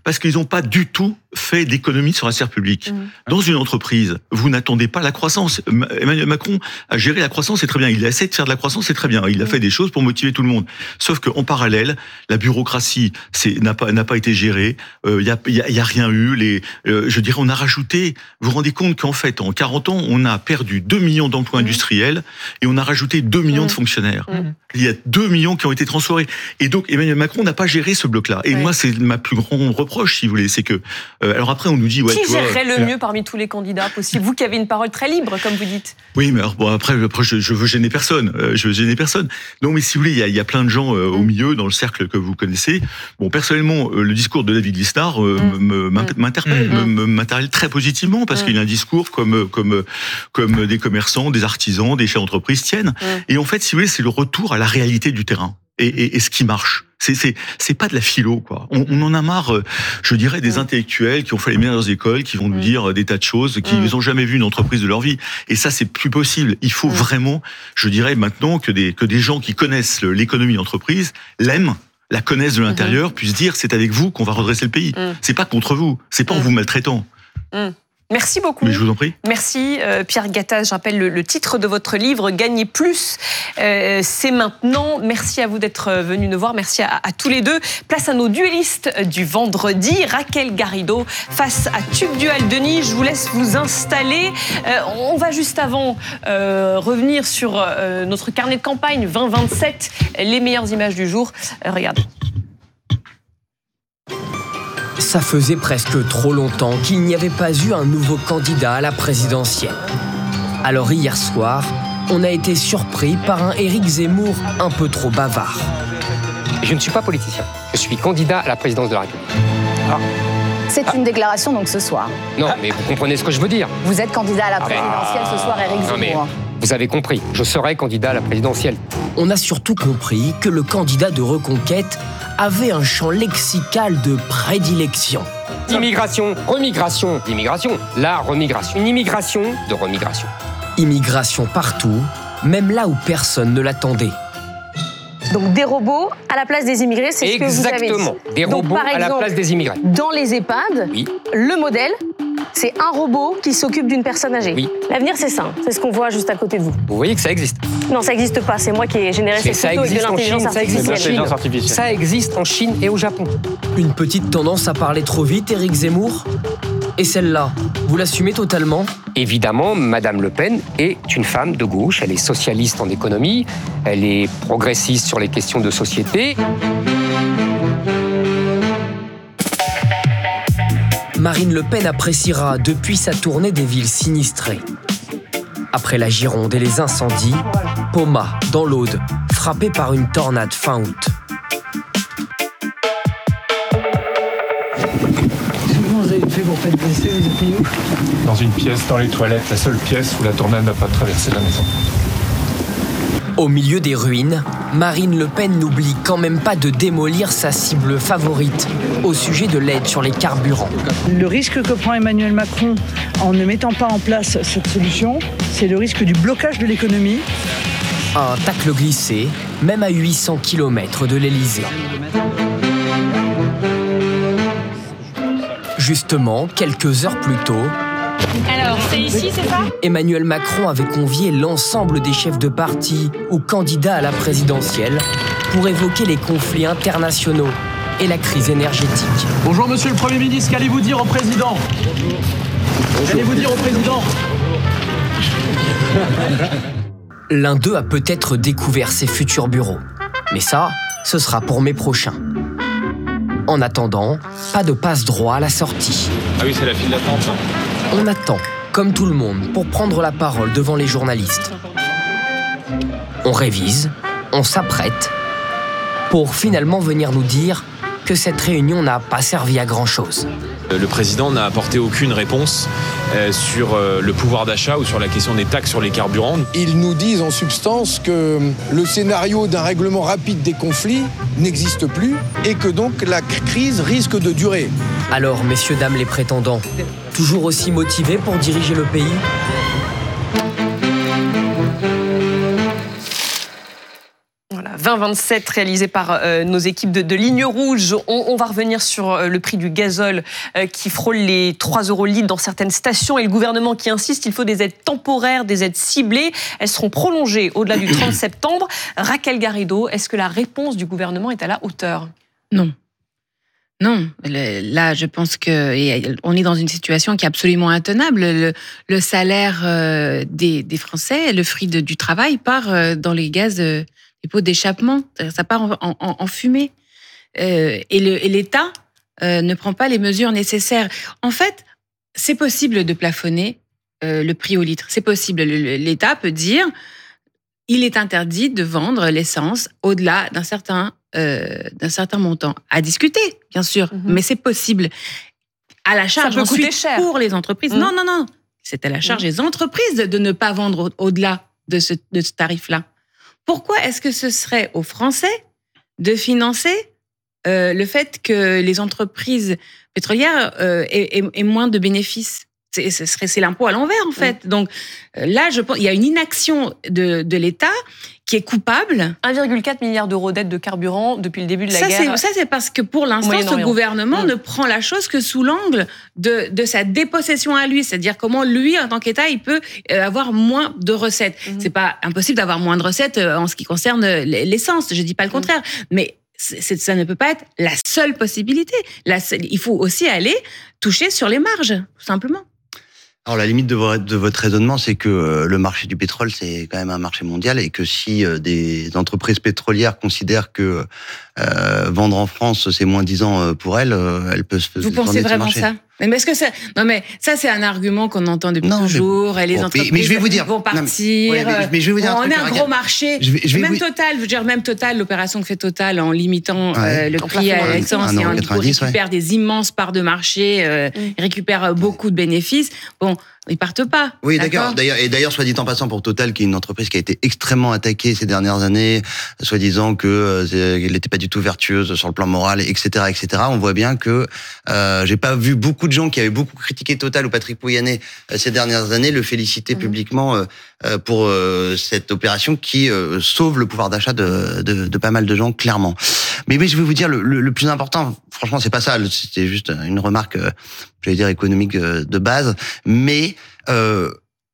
parce qu'ils n'ont pas du tout fait d'économie sur la sphère publique. Mmh. Dans une entreprise, vous n'attendez pas la croissance. Emmanuel Macron a géré la croissance, c'est très bien. Il a essayé de faire de la croissance, c'est très bien. Il a mmh. fait des choses pour motiver tout le monde. Sauf qu'en parallèle, la bureaucratie c'est, n'a, pas, n'a pas été gérée. Il euh, n'y a, y a, y a rien eu. Les, euh, je dirais, on a rajouté... Vous vous rendez compte qu'en fait, en quarante ans, on a perdu deux millions d'emplois mmh. industriels et on a rajouté deux millions mmh. de fonctionnaires. Mmh. Il y a deux millions qui ont été transférés. Et donc, Emmanuel Macron n'a pas géré ce bloc-là. Et ouais. moi, c'est ma plus grande reproche, si vous voulez. C'est que... Euh, alors après, on nous dit... Ouais, qui tu gérerait vois, le mieux parmi tous les candidats possibles? Vous qui avez une parole très libre, comme vous dites. Oui, mais alors, bon, après, après je, je veux gêner personne. Euh, je veux gêner personne. Non, mais si vous voulez, il y a, il y a plein de gens euh, au milieu, dans le cercle que vous connaissez. Bon, personnellement, euh, le discours de David Lisnard euh, mmh. m'interpelle, mmh. m'interpelle très positivement, parce mmh. qu'il a un discours comme, comme, comme des commerçants, des artisans, des chefs d'entreprise tiennent. Mmh. Et en fait, si vous voulez, c'est le retour à la réalité du terrain. Et, et, et ce qui marche. C'est, c'est, c'est pas de la philo, quoi. On, on en a marre, je dirais, des mmh. intellectuels qui ont fait les meilleures écoles, qui vont nous mmh. dire des tas de choses, qui n'ont mmh. jamais vu une entreprise de leur vie. Et ça, c'est plus possible. Il faut mmh. vraiment, je dirais maintenant, que des, que des gens qui connaissent l'économie d'entreprise l'aiment, la connaissent de l'intérieur, mmh. puissent dire c'est avec vous qu'on va redresser le pays. Mmh. C'est pas contre vous. C'est pas mmh. en vous maltraitant. Mmh. Merci beaucoup. Mais je vous en prie. Merci euh, Pierre Gattaz. Je rappelle le, le titre de votre livre, Gagner plus, euh, c'est maintenant. Merci à vous d'être venus nous voir. Merci à, à tous les deux. Place à nos duellistes du vendredi. Raquel Garrido face à Tube Dual Denis. Je vous laisse vous installer. Euh, on va juste avant euh, revenir sur euh, notre carnet de campagne vingt vingt-sept. Les meilleures images du jour. Euh, regardez. Ça faisait presque trop longtemps qu'il n'y avait pas eu un nouveau candidat à la présidentielle. Alors hier soir, on a été surpris par un Éric Zemmour un peu trop bavard. Je ne suis pas politicien, je suis candidat à la présidence de la République. Ah. C'est ah. une déclaration donc ce soir. Non, mais vous comprenez ce que je veux dire. Vous êtes candidat à la présidentielle ah. ce soir, Éric Zemmour. Non, mais vous avez compris, je serai candidat à la présidentielle. On a surtout compris que le candidat de Reconquête avait un champ lexical de prédilection. Immigration, remigration, d'immigration, la remigration, une immigration de remigration. Immigration partout, même là où personne ne l'attendait. Donc des robots à la place des immigrés, c'est ce que vous avez dit. Exactement, des robots Donc, par exemple, à la place des immigrés. Dans les EHPAD, oui. le modèle, c'est un robot qui s'occupe d'une personne âgée. Oui. L'avenir, c'est ça, c'est ce qu'on voit juste à côté de vous. Vous voyez que ça existe. Non, ça n'existe pas, c'est moi qui ai généré cette photo avec de l'intelligence artificielle. artificielle. Ça existe en Chine et au Japon. Une petite tendance à parler trop vite, Éric Zemmour ? Et celle-là, vous l'assumez totalement ? Évidemment, Madame Le Pen est une femme de gauche. Elle est socialiste en économie, elle est progressiste sur les questions de société. Marine Le Pen appréciera depuis sa tournée des villes sinistrées. Après la Gironde et les incendies, Poma, dans l'Aude, frappée par une tornade fin août. Fait pour pas être blessé, vous êtes mis où ? Dans une pièce, dans les toilettes, la seule pièce où la tornade n'a pas traversé la maison. Au milieu des ruines, Marine Le Pen n'oublie quand même pas de démolir sa cible favorite au sujet de l'aide sur les carburants. Le risque que prend Emmanuel Macron en ne mettant pas en place cette solution, c'est le risque du blocage de l'économie. Un tacle glissé, même à huit cents kilomètres de l'Élysée. Justement, quelques heures plus tôt, alors, c'est ici, c'est ça ? Emmanuel Macron avait convié l'ensemble des chefs de parti ou candidats à la présidentielle pour évoquer les conflits internationaux et la crise énergétique. Bonjour Monsieur le Premier ministre, qu'allez-vous dire au président ? Bonjour. Qu'allez-vous dire au président ? L'un d'eux a peut-être découvert ses futurs bureaux. Mais ça, ce sera pour mai prochain. En attendant, pas de passe-droit à la sortie. Ah oui, c'est la file d'attente. On attend, comme tout le monde, pour prendre la parole devant les journalistes. On révise, on s'apprête, pour finalement venir nous dire que cette réunion n'a pas servi à grand-chose. Le président n'a apporté aucune réponse sur le pouvoir d'achat ou sur la question des taxes sur les carburants. Ils nous disent en substance que le scénario d'un règlement rapide des conflits n'existe plus et que donc la crise risque de durer. Alors, messieurs, dames les prétendants, toujours aussi motivés pour diriger le pays ? vingt vingt-sept réalisé par euh, nos équipes de, de Ligne Rouge. On, on va revenir sur euh, le prix du gazole euh, qui frôle les trois euros le litre dans certaines stations et le gouvernement qui insiste, il faut des aides temporaires, des aides ciblées. Elles seront prolongées au-delà du trente septembre. Raquel Garrido, est-ce que la réponse du gouvernement est à la hauteur ? Non. Non, le, là, je pense que on est dans une situation qui est absolument intenable. Le, le salaire euh, des, des Français, le fruit de, du travail, part euh, dans les gaz, euh, les pots d'échappement. Ça part en, en, en fumée. Euh, et, le, et l'État euh, ne prend pas les mesures nécessaires. En fait, c'est possible de plafonner euh, le prix au litre. C'est possible. Le, L'État peut dire, il est interdit de vendre l'essence au-delà d'un certain Euh, d'un certain montant. À discuter, bien sûr, mmh. mais c'est possible. À la charge Ça peut ensuite coûter cher. Pour les entreprises. Mmh. Non, non, non. C'est à la charge mmh. des entreprises de, de ne pas vendre au- au-delà de ce, de ce tarif-là. Pourquoi est-ce que ce serait aux Français de financer euh, le fait que les entreprises pétrolières euh, aient, aient, aient moins de bénéfices ? C'est, ce serait, c'est l'impôt à l'envers, en fait. Mmh. Donc euh, là, je pense, il y a une inaction de, de l'État qui est coupable. un virgule quatre milliard d'euros d'aide de carburant depuis le début de la ça, guerre. C'est, ça, c'est parce que pour l'instant, ce gouvernement mmh. ne prend la chose que sous l'angle de, de sa dépossession à lui. C'est-à-dire comment lui, en tant qu'État, il peut avoir moins de recettes. Mmh. C'est pas impossible d'avoir moins de recettes en ce qui concerne l'essence. Je dis pas le contraire. Mmh. Mais c'est, ça ne peut pas être la seule possibilité. La seule, il faut aussi aller toucher sur les marges, tout simplement. Alors la limite de votre, de votre raisonnement, c'est que euh, le marché du pétrole, c'est quand même un marché mondial et que si euh, des entreprises pétrolières considèrent que euh, vendre en France, c'est moins disant euh, pour elles, euh, elles peuvent se Vous pensez vraiment ça ? Mais est-ce que ça Non, mais ça, c'est un argument qu'on entend depuis non, toujours. Mais, et les bon, entreprises mais je vais vous dire, vont partir. Non, mais, ouais, mais je vais vous dire on un truc, est un gros marché. Je vais, je vais même vous... Total, je veux dire, même Total, l'opération que fait Total en limitant ouais. euh, le prix à l'essence et en récupère ouais. des immenses parts de marché, euh, mm. récupère beaucoup de bénéfices. Bon, ils partent pas. Oui, d'accord. D'ailleurs, et d'ailleurs, soit dit en passant, pour Total, qui est une entreprise qui a été extrêmement attaquée ces dernières années, soi-disant que euh, elle n'était pas du tout vertueuse sur le plan moral, et cetera, et cetera. On voit bien que euh, j'ai pas vu beaucoup de gens qui avaient beaucoup critiqué Total ou Patrick Pouyanné euh, ces dernières années le féliciter mmh. publiquement euh, euh, pour euh, cette opération qui euh, sauve le pouvoir d'achat de, de, de pas mal de gens, clairement. Mais, mais je vais vous dire, le, le, le plus important, franchement, c'est pas ça. C'était juste une remarque, euh, j'allais dire économique euh, de base, mais euh,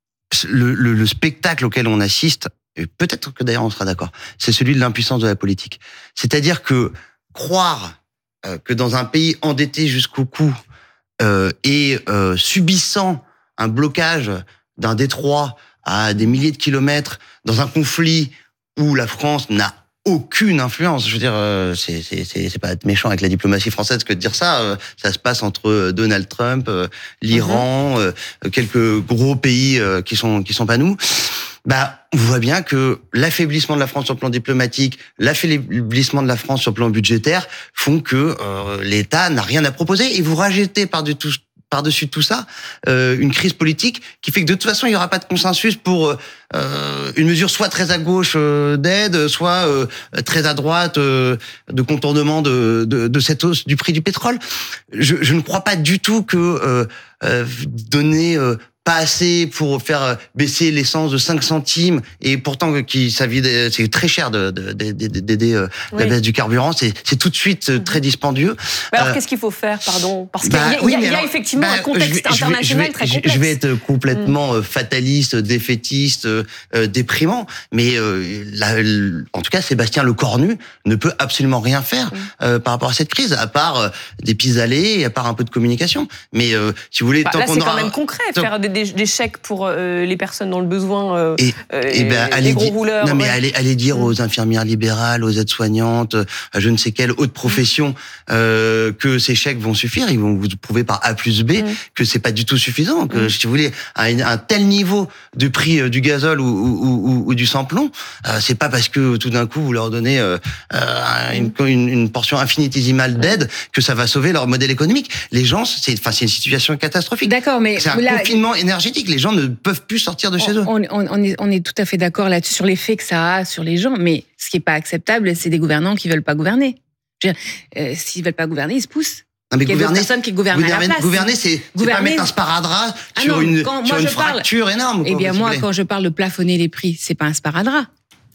le, le, le spectacle auquel on assiste, et peut-être que d'ailleurs on sera d'accord, c'est celui de l'impuissance de la politique. C'est-à-dire que croire euh, que dans un pays endetté jusqu'au cou euh, et euh, subissant un blocage d'un détroit à des milliers de kilomètres, dans un conflit où la France n'a aucune influence. Je veux dire, euh, c'est, c'est, c'est, c'est pas être méchant avec la diplomatie française que de dire ça. Euh, ça se passe entre Donald Trump, euh, l'Iran, euh, quelques gros pays euh, qui sont qui sont pas nous. Bah, on voit bien que l'affaiblissement de la France sur le plan diplomatique, l'affaiblissement de la France sur le plan budgétaire font que euh, l'État n'a rien à proposer. Et vous rajoutez par-dessus tout, par-dessus tout ça euh, une crise politique qui fait que de toute façon, il n'y aura pas de consensus pour euh, une mesure soit très à gauche euh, d'aide, soit euh, très à droite euh, de contournement de, de, de cette hausse du prix du pétrole. Je, je ne crois pas du tout que euh, euh, donner... Euh, pas assez pour faire baisser l'essence de cinq centimes et pourtant qui ça vide, c'est très cher de, de, de, de, d'aider euh, oui. la baisse du carburant, c'est, c'est tout de suite mmh. très dispendieux. Mais alors euh, qu'est-ce qu'il faut faire, pardon ? Parce qu'il bah, y a, oui, y a, y a alors, effectivement bah, un contexte je vais, international je vais, très je, complexe. Je vais être complètement mmh. fataliste, défaitiste, euh, déprimant, mais euh, la, en tout cas Sébastien Lecornu ne peut absolument rien faire mmh. euh, par rapport à cette crise, à part euh, des pis-aller et à part un peu de communication. Mais euh, si vous voulez, bah, tant là, qu'on c'est aura, quand même concret, tant, faire des Des, des chèques pour euh, les personnes dans le besoin, euh, et, euh, et ben, les allez gros di- rouleurs. Non mais ouais. allez, allez dire mmh. aux infirmières libérales, aux aides-soignantes, à je ne sais quelle autre profession euh, que ces chèques vont suffire. Ils vont vous prouver par A plus B mmh. que c'est pas du tout suffisant. Que mmh. si vous voulez à un, un tel niveau de prix du gazole ou, ou, ou, ou du sans-plomb, euh, c'est pas parce que tout d'un coup vous leur donnez euh, une, une, une portion infinitésimale d'aide que ça va sauver leur modèle économique. Les gens, c'est, enfin, c'est une situation catastrophique. D'accord, mais c'est un là, confinement énergétique. Les gens ne peuvent plus sortir de chez eux. On, on, on, est, on est tout à fait d'accord là-dessus sur l'effet que ça a sur les gens, mais ce qui est pas acceptable, c'est des gouvernants qui veulent pas gouverner. Je veux dire, euh, s'ils veulent pas gouverner, ils se poussent. Non, mais il y a gouverner, d'autres personnes qui gouvernent gouverner, à la place. Gouverner, c'est, c'est pas mettre un sparadrap ah sur non, une, quand, sur moi une je parle, fracture énorme. Eh bien, moi, quand je parle de plafonner les prix, c'est pas un sparadrap.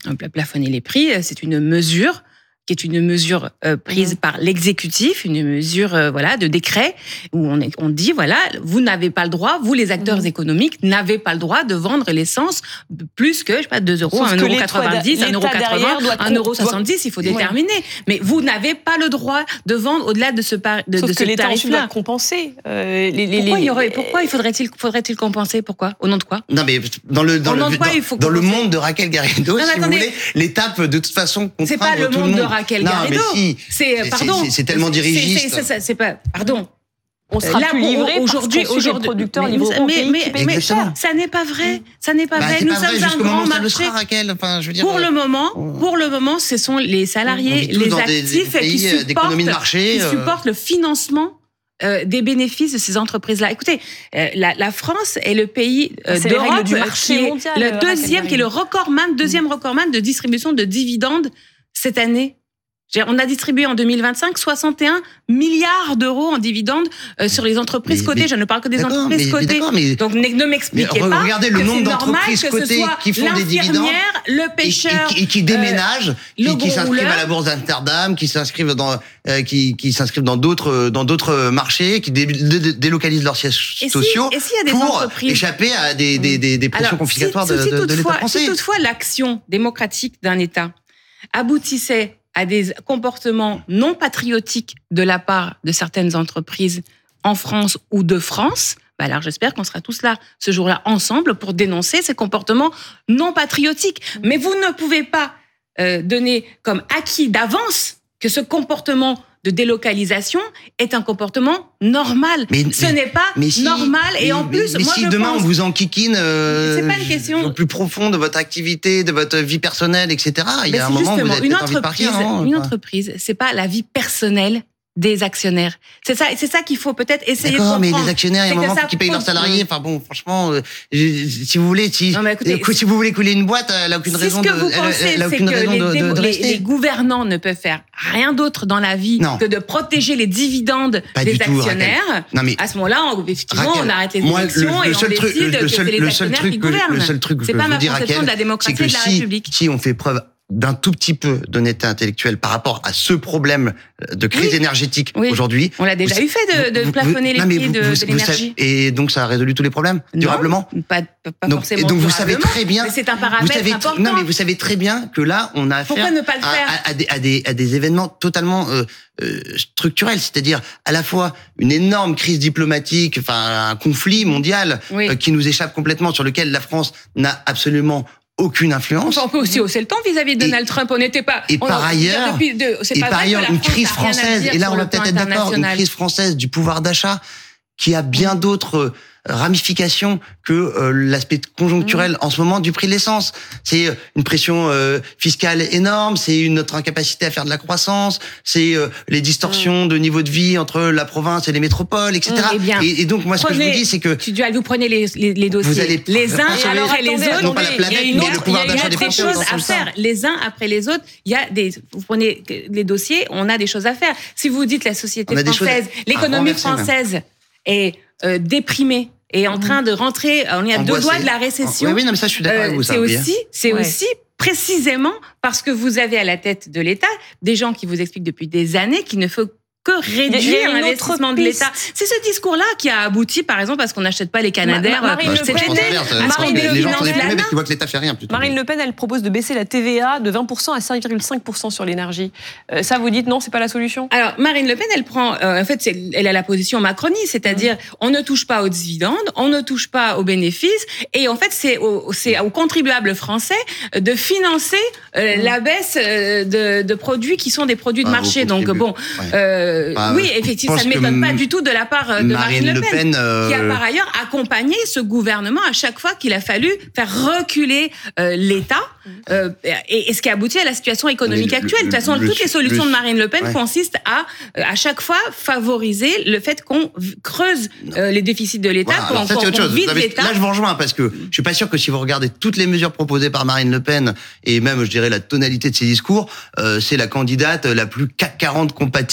plafonner les prix, c'est une mesure qui est une mesure euh, prise mmh. par l'exécutif, une mesure euh, voilà de décret où on, est, on dit voilà, vous n'avez pas le droit, vous les acteurs mmh. économiques n'avez pas le droit de vendre l'essence de plus que je sais pas deux euros, un euro quatre-vingt-dix, un euro quatre-vingts, un euro soixante-dix, il faut déterminer. Ouais. Mais vous n'avez pas le droit de vendre au-delà de ce par, de, Sauf de que ce l'État tarif-là. doit compenser. Euh, les, les, pourquoi, les... il y aurait, pourquoi il faudrait-il faudrait-il compenser? Pourquoi? Au nom de quoi? Non mais dans le dans, le, quoi, dans, dans le monde de Raquel Garrido, non, si attendez, vous voulez, l'État peut de toute façon contraindre c'est pas le tout monde, le monde de Raquel Garrido. C'est, pardon. C'est, c'est tellement dirigiste. C'est, c'est, c'est, c'est pas, pardon. On sera là, plus livré aujourd'hui, parce aujourd'hui, les producteurs mais, livreront mais, pays mais, qui paye mais, plus cher. ça n'est pas vrai. Ça n'est pas bah, vrai. Nous sommes vrai, un grand marché. Sera, Raquel. Enfin, je veux dire, pour le moment, pour le moment, ce sont les salariés, les actifs des, des qui supportent, de marché, qui euh... supportent le financement. Euh, des bénéfices de ces entreprises-là. Écoutez, euh, la, la France est le pays euh, c'est d'Europe du marché qui est mondial, le deuxième, qui est le recordman, deuxième mmh. recordman de distribution de dividendes cette année. On a distribué en deux mille vingt-cinq soixante et un milliards d'euros en dividendes euh, sur les entreprises mais, cotées. Mais, je ne parle que des entreprises mais, cotées. Mais mais, Donc ne m'expliquez mais, pas regardez le nombre d'entreprises cotées qui font des dividendes, le pêcheur, et, et, et qui déménagent, euh, qui, qui s'inscrivent à la bourse d'Amsterdam, qui s'inscrivent dans, euh, qui, qui s'inscrivent dans d'autres, dans d'autres marchés, qui dé, dé, délocalisent leurs sièges et sociaux si, et pour entreprises... échapper à des, des, des, des pressions Alors, confiscatoires si, de, si, de, de l'État français. Si toutefois l'action démocratique d'un État aboutissait à des comportements non patriotiques de la part de certaines entreprises en France ou de France, bah alors j'espère qu'on sera tous là ce jour-là ensemble pour dénoncer ces comportements non patriotiques. Mais vous ne pouvez pas euh, donner comme acquis d'avance que ce comportement de délocalisation est un comportement normal. Mais, ce mais, n'est pas si, normal. Et mais, en plus, mais moi, si je demain pense, on vous enquiquine euh, c'est pas une question au plus profond de votre activité, de votre vie personnelle, et cetera. Il y a un moment où vous avez une peut-être envie de partir. Non, une entreprise, c'est pas la vie personnelle des actionnaires. C'est ça, c'est ça qu'il faut peut-être essayer D'accord, de comprendre. Mais les actionnaires, il y a un moment qui payent leurs salariés. Enfin bon, franchement, euh, si vous voulez, si, non, écoutez, si vous voulez couler une boîte, elle a aucune si raison ce que de, vous pensez, elle, elle a aucune raison les, de, de, de les, rester. Les gouvernants ne peuvent faire rien d'autre dans la vie non. que de protéger les dividendes Pas des tout, actionnaires. Non, mais à ce moment-là, on, effectivement, Raquel, on arrête les moi, élections le, le et on truc, décide le, que seul, c'est les le seul actionnaires truc qui que, gouvernent. le seul truc que c'est je pas veux ma dire, conception Raquel, de la démocratie c'est que de la si, République. si on fait preuve d'un tout petit peu d'honnêteté intellectuelle par rapport à ce problème de crise oui. énergétique oui. aujourd'hui. On l'a déjà vous, eu fait de, de vous, plafonner vous, les prix vous, de, vous, de l'énergie. Et donc ça a résolu tous les problèmes non, durablement Pas, pas donc, forcément. Et donc vous savez très bien. Mais c'est un paramètre vous savez, important. Non mais vous savez très bien que là on a affaire ne pas le faire à, à, à, des, à, des, à des événements totalement euh, euh, structurels, c'est-à-dire à la fois une énorme crise diplomatique, enfin un conflit mondial oui. euh, qui nous échappe complètement, sur lequel la France n'a absolument aucune influence. On peut aussi hausser le ton vis-à-vis de Donald et, Trump. On n'était pas. Et par on, ailleurs, depuis de, et par ailleurs, une crise française. Et là, on va peut-être être d'accord. Une crise française du pouvoir d'achat qui a bien d'autres ramifications que euh, l'aspect conjoncturel mmh. en ce moment du prix de l'essence. C'est une pression euh, fiscale énorme, c'est une notre incapacité à faire de la croissance, c'est euh, les distorsions mmh. de niveau de vie entre la province et les métropoles, et cetera. Mmh, et, bien, et, et donc moi, prenez, ce que je vous dis, c'est que tu dois vous prenez les, les, les dossiers, vous allez les uns après les autres. Non pas la planète, il y a une mais le pouvoir d'achat des Français. Il y a des choses à faire, les uns après les autres. Il y a des, vous prenez les dossiers, on a des choses à faire. Si vous dites la société française, l'économie française est euh, déprimée. Et en train de rentrer, on est à deux doigts de la récession. Oui, oui, non, mais ça, je suis d'accord avec vous. C'est aussi, c'est ouais. aussi précisément parce que vous avez à la tête de l'État des gens qui vous expliquent depuis des années qu'il ne faut que réduire l'investissement de l'État. C'est ce discours-là qui a abouti, par exemple, parce qu'on n'achète pas les Canadair. Ma, Marine, Le Pen, Marine les gens sont déprimés parce qu'ils voient que l'État fait rien. Plutôt. Marine Le Pen, elle propose de baisser la T V A de vingt pour cent à cinq virgule cinq pour cent sur l'énergie. Euh, ça, vous dites non, c'est pas la solution? Alors, Marine Le Pen, elle prend, euh, en fait, elle a la position macroniste, c'est-à-dire mmh. on ne touche pas aux dividendes, on ne touche pas aux bénéfices, et en fait, c'est aux, c'est aux contribuables français de financer euh, mmh. la baisse de, de produits qui sont des produits de ah, marché. Donc bon, ouais. euh, bah, oui, effectivement. Ça ne m'étonne pas du tout de la part de Marine, Marine Le Pen, Pen euh... qui a par ailleurs accompagné ce gouvernement à chaque fois qu'il a fallu faire reculer euh, l'État, euh, et, et ce qui a abouti à la situation économique le, actuelle. De toute façon, le, toutes les solutions le, de Marine Le Pen ouais. consistent à, à chaque fois, favoriser le fait qu'on creuse euh, les déficits de l'État, voilà, qu'on, qu'on, qu'on vide l'État. Là, je vous rejoins, parce que je suis pas sûr que si vous regardez toutes les mesures proposées par Marine Le Pen, et même, je dirais, la tonalité de ses discours, euh, c'est la candidate la plus C A C quarante compatible,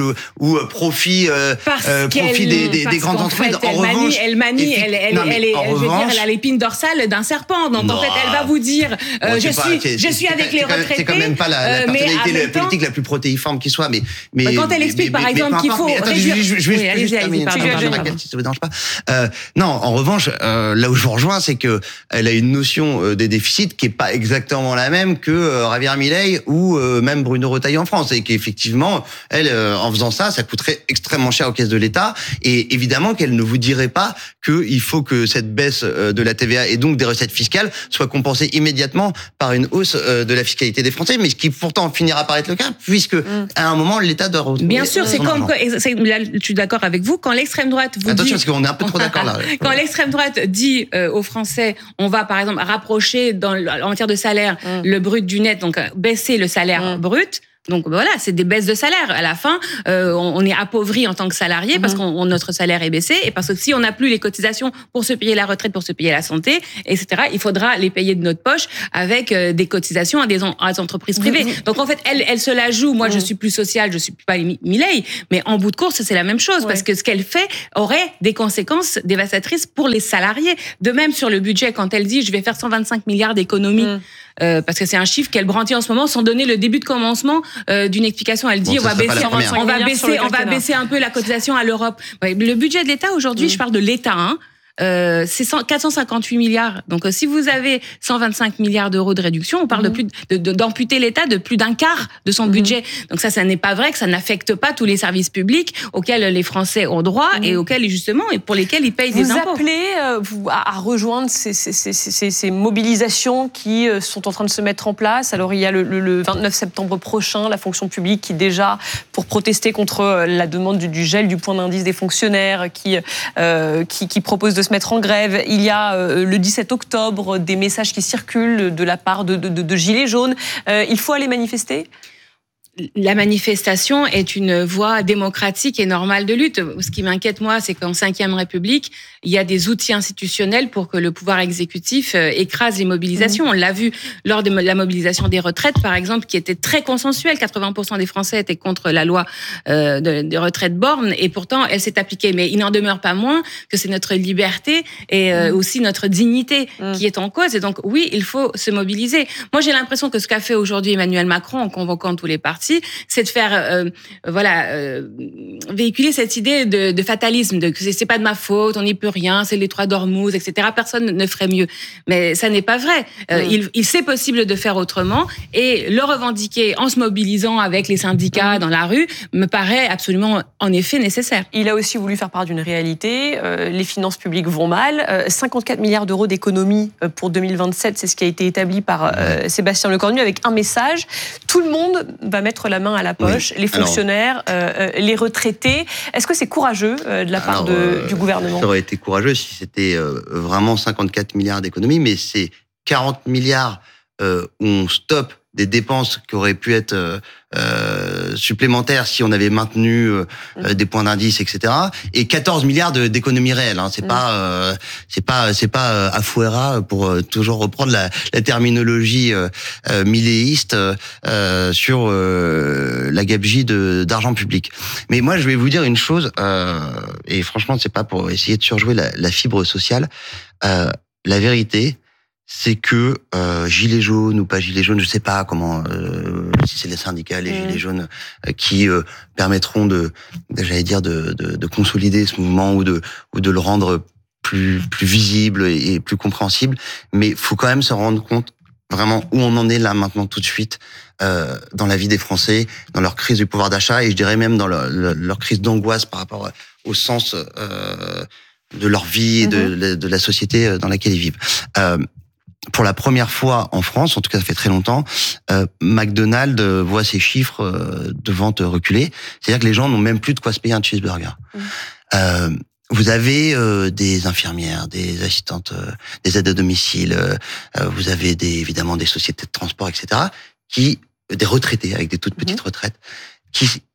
ou, ou profit, euh, euh, profit des, des, des grandes entreprises. En revanche, manie, elle manie, elle, elle, non, elle, elle, en je veux revanche, dire, elle a l'épine dorsale d'un serpent. Donc non, en fait, elle va vous dire, euh, bon, je pas, suis, c'est, je suis avec les retraités. C'est quand même pas la, la euh, personnalité la temps, politique la plus protéiforme qui soit, mais mais bah, quand elle explique mais, par mais, exemple mais, qu'il faut mais, attends, réduire. Je, je, je, oui, je, allez-y, allez-y, pardon, pardon, pardon. Si ça vous dérange pas. Euh, non, en revanche, euh, là où je vous rejoins, c'est que elle a une notion euh, des déficits qui est pas exactement la même que euh, Javier Milei ou euh, même Bruno Retailleau en France, et qu'effectivement, elle, euh, en faisant ça, ça coûterait extrêmement cher aux caisses de l'État, et évidemment qu'elle ne vous dirait pas qu'il faut que cette baisse de la T V A et donc des recettes fiscales soit compensée immédiatement par une hausse de la fiscalité des Français, mais ce qui pourtant finira par être le cas, puisque mm. à un moment l'État doit retrouver. Bien sûr, c'est comme c'est, là, je suis d'accord avec vous. Quand l'extrême droite vous attention, dit, parce qu'on est un peu trop d'accord là. Quand l'extrême droite dit euh, aux Français, on va par exemple rapprocher dans en matière de salaire mm. le brut du net, donc baisser le salaire mm. brut. Donc voilà, c'est des baisses de salaire. À la fin, euh, on, on est appauvri en tant que salarié mmh. parce que notre salaire est baissé et parce que si on n'a plus les cotisations pour se payer la retraite, pour se payer la santé, et cetera, il faudra les payer de notre poche avec euh, des cotisations à des, en, à des entreprises privées. Mmh. Donc en fait, elle, elle se la joue. Moi, mmh. je suis plus sociale, je suis pas Milei, mais en bout de course, c'est la même chose ouais. parce que ce qu'elle fait aurait des conséquences dévastatrices pour les salariés. De même sur le budget, quand elle dit, je vais faire cent vingt-cinq milliards d'économies. Mmh. Euh, parce que c'est un chiffre qu'elle brandit en ce moment sans donner le début de commencement euh, d'une explication. Elle dit bon, on va baisser, on va baisser, on va baisser un peu la cotisation à l'Europe. Ouais, le budget de l'État aujourd'hui, mmh. je parle de l'État, hein, euh, c'est quatre cent cinquante-huit milliards. Donc, euh, si vous avez cent vingt-cinq milliards d'euros de réduction, on parle mmh. de plus de, de, d'amputer l'État de plus d'un quart de son mmh. budget. Donc ça, ça n'est pas vrai que ça n'affecte pas tous les services publics auxquels les Français ont droit mmh. et auxquels justement et pour lesquels ils payent vous des impôts. Vous appelez euh, vous, à, à rejoindre ces, ces, ces, ces, ces mobilisations qui euh, sont en train de se mettre en place. Alors il y a le, le, le vingt-neuf septembre prochain, la fonction publique qui déjà pour protester contre euh, la demande du, du gel du point d'indice des fonctionnaires, qui euh, qui, qui propose de se mettre en grève. Il y a euh, le dix-sept octobre des messages qui circulent de la part de, de, de, de gilets jaunes. Euh, il faut aller manifester ? La manifestation est une voie démocratique et normale de lutte. Ce qui m'inquiète, moi, c'est qu'en cinquième République, il y a des outils institutionnels pour que le pouvoir exécutif écrase les mobilisations. Mmh. On l'a vu lors de la mobilisation des retraites, par exemple, qui était très consensuelle. quatre-vingts pour cent des Français étaient contre la loi euh, de, de retraite borne, et pourtant, elle s'est appliquée. Mais il n'en demeure pas moins que c'est notre liberté et euh, mmh. aussi notre dignité mmh. qui est en cause. Et donc, oui, il faut se mobiliser. Moi, j'ai l'impression que ce qu'a fait aujourd'hui Emmanuel Macron en convoquant tous les partis, c'est de faire, euh, voilà, euh, véhiculer cette idée de, de fatalisme, de que c'est pas de ma faute, on n'y peut rien, c'est les trois d'Ormuz, et cetera. Personne ne ferait mieux. Mais ça n'est pas vrai. Euh, mmh. il, il c'est possible de faire autrement, et le revendiquer en se mobilisant avec les syndicats mmh. dans la rue me paraît absolument, en effet, nécessaire. Il a aussi voulu faire part d'une réalité. Euh, les finances publiques vont mal. Euh, cinquante-quatre milliards d'euros d'économies pour deux mille vingt-sept, c'est ce qui a été établi par euh, Sébastien Lecornu, avec un message. Tout le monde va mettre la main à la poche, oui. les fonctionnaires, Alors, euh, les retraités. Est-ce que c'est courageux euh, de la part Alors, de, euh, du gouvernement ? Ça aurait été courageux si c'était euh, vraiment cinquante-quatre milliards d'économies, mais c'est quarante milliards euh, où on stoppe des dépenses qui auraient pu être euh, euh, supplémentaires si on avait maintenu euh, mmh. des points d'indice, et cetera. Et quatorze milliards de, d'économies réelles. Hein. C'est mmh. pas, euh, c'est pas, c'est pas euh, Afuera pour euh, toujours reprendre la, la terminologie euh, euh, milléiste euh, sur euh, la gabegie de d'argent public. Mais moi, je vais vous dire une chose, euh, et franchement, c'est pas pour essayer de surjouer la, la fibre sociale. Euh, la vérité, c'est que euh, gilets jaunes ou pas gilets jaunes, je sais pas comment, euh, si c'est les syndicats, les mmh. gilets jaunes euh, qui euh, permettront de, j'allais dire, de, de, de consolider ce mouvement ou de ou de le rendre plus plus visible et plus compréhensible. Mais faut quand même se rendre compte vraiment où on en est là maintenant tout de suite euh, dans la vie des Français, dans leur crise du pouvoir d'achat et je dirais même dans leur, leur crise d'angoisse par rapport au sens euh, de leur vie et de, mmh. de la société dans laquelle ils vivent. Euh, Pour la première fois en France, en tout cas ça fait très longtemps, euh, McDonald's voit ses chiffres euh, de vente reculer. C'est-à-dire que les gens n'ont même plus de quoi se payer un cheeseburger. Mmh. Euh, vous avez euh, des infirmières, des assistantes, euh, des aides à domicile, euh, vous avez des, évidemment des sociétés de transport, et cetera, qui, des retraités avec des toutes petites mmh. retraites, qui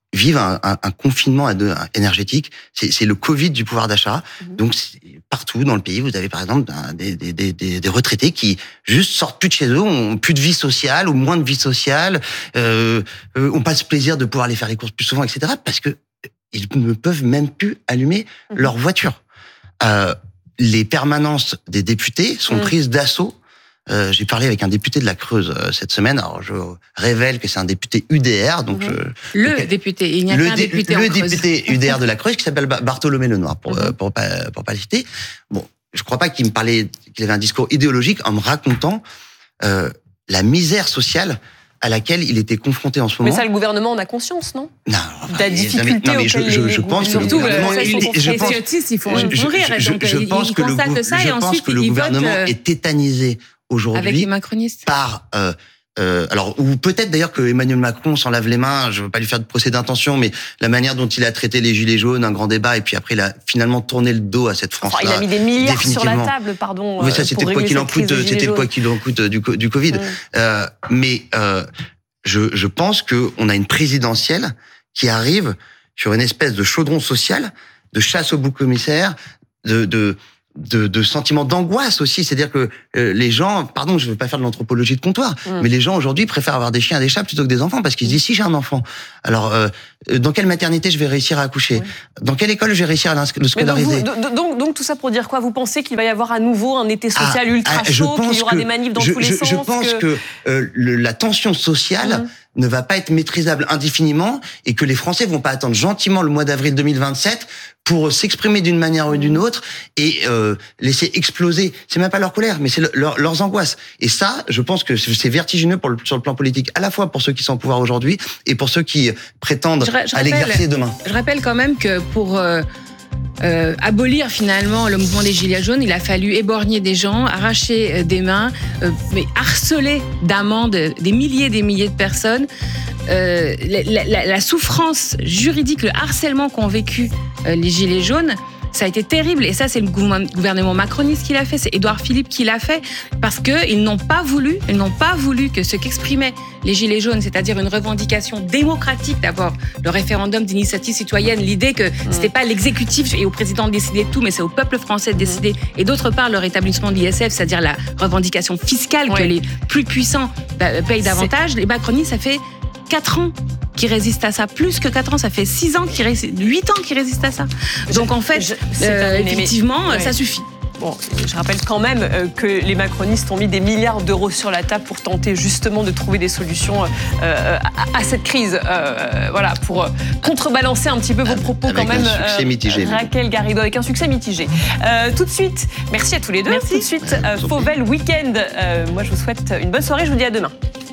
vivent un, un, un confinement énergétique. C'est, c'est le Covid du pouvoir d'achat. Mmh. Donc, partout dans le pays, vous avez par exemple des, des, des, des retraités qui juste sortent plus de chez eux, ont plus de vie sociale ou moins de vie sociale, euh, ont pas ce plaisir de pouvoir aller faire les courses plus souvent, et cetera. Parce que ils ne peuvent même plus allumer mmh. leur voiture. Euh, les permanences des députés sont mmh. prises d'assaut. Euh, j'ai parlé avec un député de la Creuse euh, cette semaine. Alors, je révèle que c'est un député U D R. Donc, mmh. je, le donc, député. Il n'y a le qu'un dé, député Le en Creuse. député U D R de la Creuse qui s'appelle Bartholomé Lenoir, pour, mmh. pour, pour, pour pas le citer. Bon, je crois pas qu'il me parlait, qu'il avait un discours idéologique en me racontant euh, la misère sociale à laquelle il était confronté en ce moment. Mais ça, le gouvernement en a conscience, non? Non. La difficulté non, mais je, je, je pense que le gouvernement, je pense, il faut mourir. Je, je, je pense que le, ça je et pense ensuite, que le gouvernement vote, est tétanisé aujourd'hui. Avec les macronistes. Par euh, Euh, alors, ou peut-être d'ailleurs que Emmanuel Macron s'en lave les mains. Je veux pas lui faire de procès d'intention, mais la manière dont il a traité les gilets jaunes, un grand débat, et puis après il a finalement tourné le dos à cette France-là. Enfin, il a mis des milliards sur la table, pardon. Oui, ça c'était le quoi qu'il en coûte, c'était le quoi qu'il en coûte du, du Covid. Mmh. Euh, mais euh, je, je pense que on a une présidentielle qui arrive sur une espèce de chaudron social, de chasse au bouc-commissaire, de, de De, de sentiments d'angoisse aussi, c'est-à-dire que euh, les gens, pardon, je ne veux pas faire de l'anthropologie de comptoir, mmh. mais les gens aujourd'hui préfèrent avoir des chiens et des chats plutôt que des enfants parce qu'ils se disent si j'ai un enfant, alors euh, dans quelle maternité je vais réussir à accoucher, ouais. dans quelle école je vais réussir à le scolariser. Donc, vous, donc, donc tout ça pour dire quoi? Vous pensez qu'il va y avoir à nouveau un été social ah, ultra ah, chaud, qu'il y aura que, des manifs dans je, tous les je, sens? Je pense que, que euh, le, la tension sociale mmh. ne va pas être maîtrisable indéfiniment et que les Français vont pas attendre gentiment le mois d'avril deux mille vingt-sept pour s'exprimer d'une manière ou d'une autre et euh, laisser exploser. C'est même pas leur colère, mais c'est le, leur, leurs angoisses. Et ça, je pense que c'est vertigineux pour le, sur le plan politique, à la fois pour ceux qui sont au pouvoir aujourd'hui et pour ceux qui prétendent je, je à l'exercer demain. Je rappelle quand même que pour euh, euh, abolir finalement le mouvement des Gilets jaunes, il a fallu éborgner des gens, arracher des mains, euh, mais harceler d'amendes des milliers et des milliers de personnes. Euh, la, la, la souffrance juridique, le harcèlement qu'ont vécu euh, les Gilets jaunes, ça a été terrible. Et ça, c'est le gouvernement macroniste qui l'a fait, c'est Édouard Philippe qui l'a fait, parce qu'ils n'ont pas voulu, ils n'ont pas voulu que ce qu'exprimaient les Gilets jaunes, c'est-à-dire une revendication démocratique, d'abord le référendum d'initiative citoyenne, l'idée que mmh. c'était pas l'exécutif et au président de décider de tout, mais c'est au peuple français de décider, mmh. et d'autre part le rétablissement de l'I S F, c'est-à-dire la revendication fiscale, ouais. que les plus puissants payent davantage. Les macronistes, ça fait quatre ans qui résistent à ça, plus que quatre ans, ça fait six ans, qui résistent, huit ans qui résistent à ça. Donc en fait, je, euh, effectivement, ouais. ça suffit. Bon, je rappelle quand même euh, que les macronistes ont mis des milliards d'euros sur la table pour tenter justement de trouver des solutions euh, à, à cette crise. Euh, voilà, pour euh, contrebalancer un petit peu vos propos avec quand même. Un succès mitigé. Euh, Raquel Garrido, avec un succès mitigé. Euh, tout de suite, merci à tous les deux. Merci. Tout de suite, euh, Fauvel Week-end. Euh, moi, je vous souhaite une bonne soirée. Je vous dis à demain.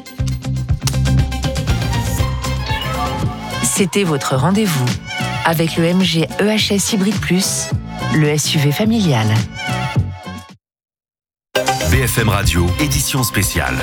C'était votre rendez-vous avec le M G E H S Hybrid Plus, le S U V familial. B F M Radio, édition spéciale.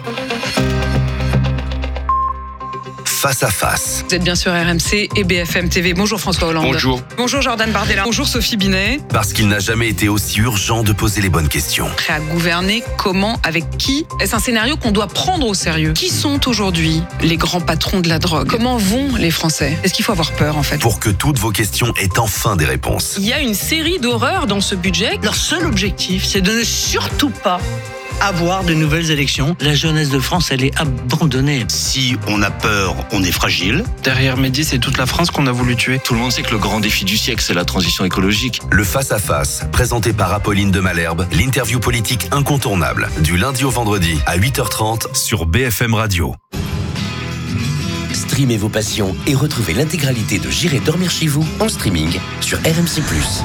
Face à face. Vous êtes bien sur R M C et B F M T V. Bonjour François Hollande. Bonjour. Bonjour Jordan Bardella. Bonjour Sophie Binet. Parce qu'il n'a jamais été aussi urgent de poser les bonnes questions. Prêt à gouverner, comment, avec qui? Est-ce un scénario qu'on doit prendre au sérieux? Qui sont aujourd'hui les grands patrons de la drogue? Comment vont les Français? Est-ce qu'il faut avoir peur en fait? Pour que toutes vos questions aient enfin des réponses. Il y a une série d'horreurs dans ce budget. Leur seul objectif, c'est de ne surtout pas avoir de nouvelles élections. La jeunesse de France, elle est abandonnée. Si on a peur, on est fragile. Derrière Mehdi, c'est toute la France qu'on a voulu tuer. Tout le monde sait que le grand défi du siècle, c'est la transition écologique. Le face-à-face, présenté par Apolline de Malherbe, l'interview politique incontournable, du lundi au vendredi à huit heures trente sur B F M Radio. Streamez vos passions et retrouvez l'intégralité de J'irai dormir chez vous en streaming sur R M C plus.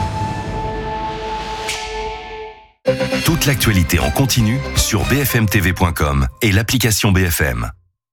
Toute l'actualité en continu sur b f m t v point com et l'application B F M.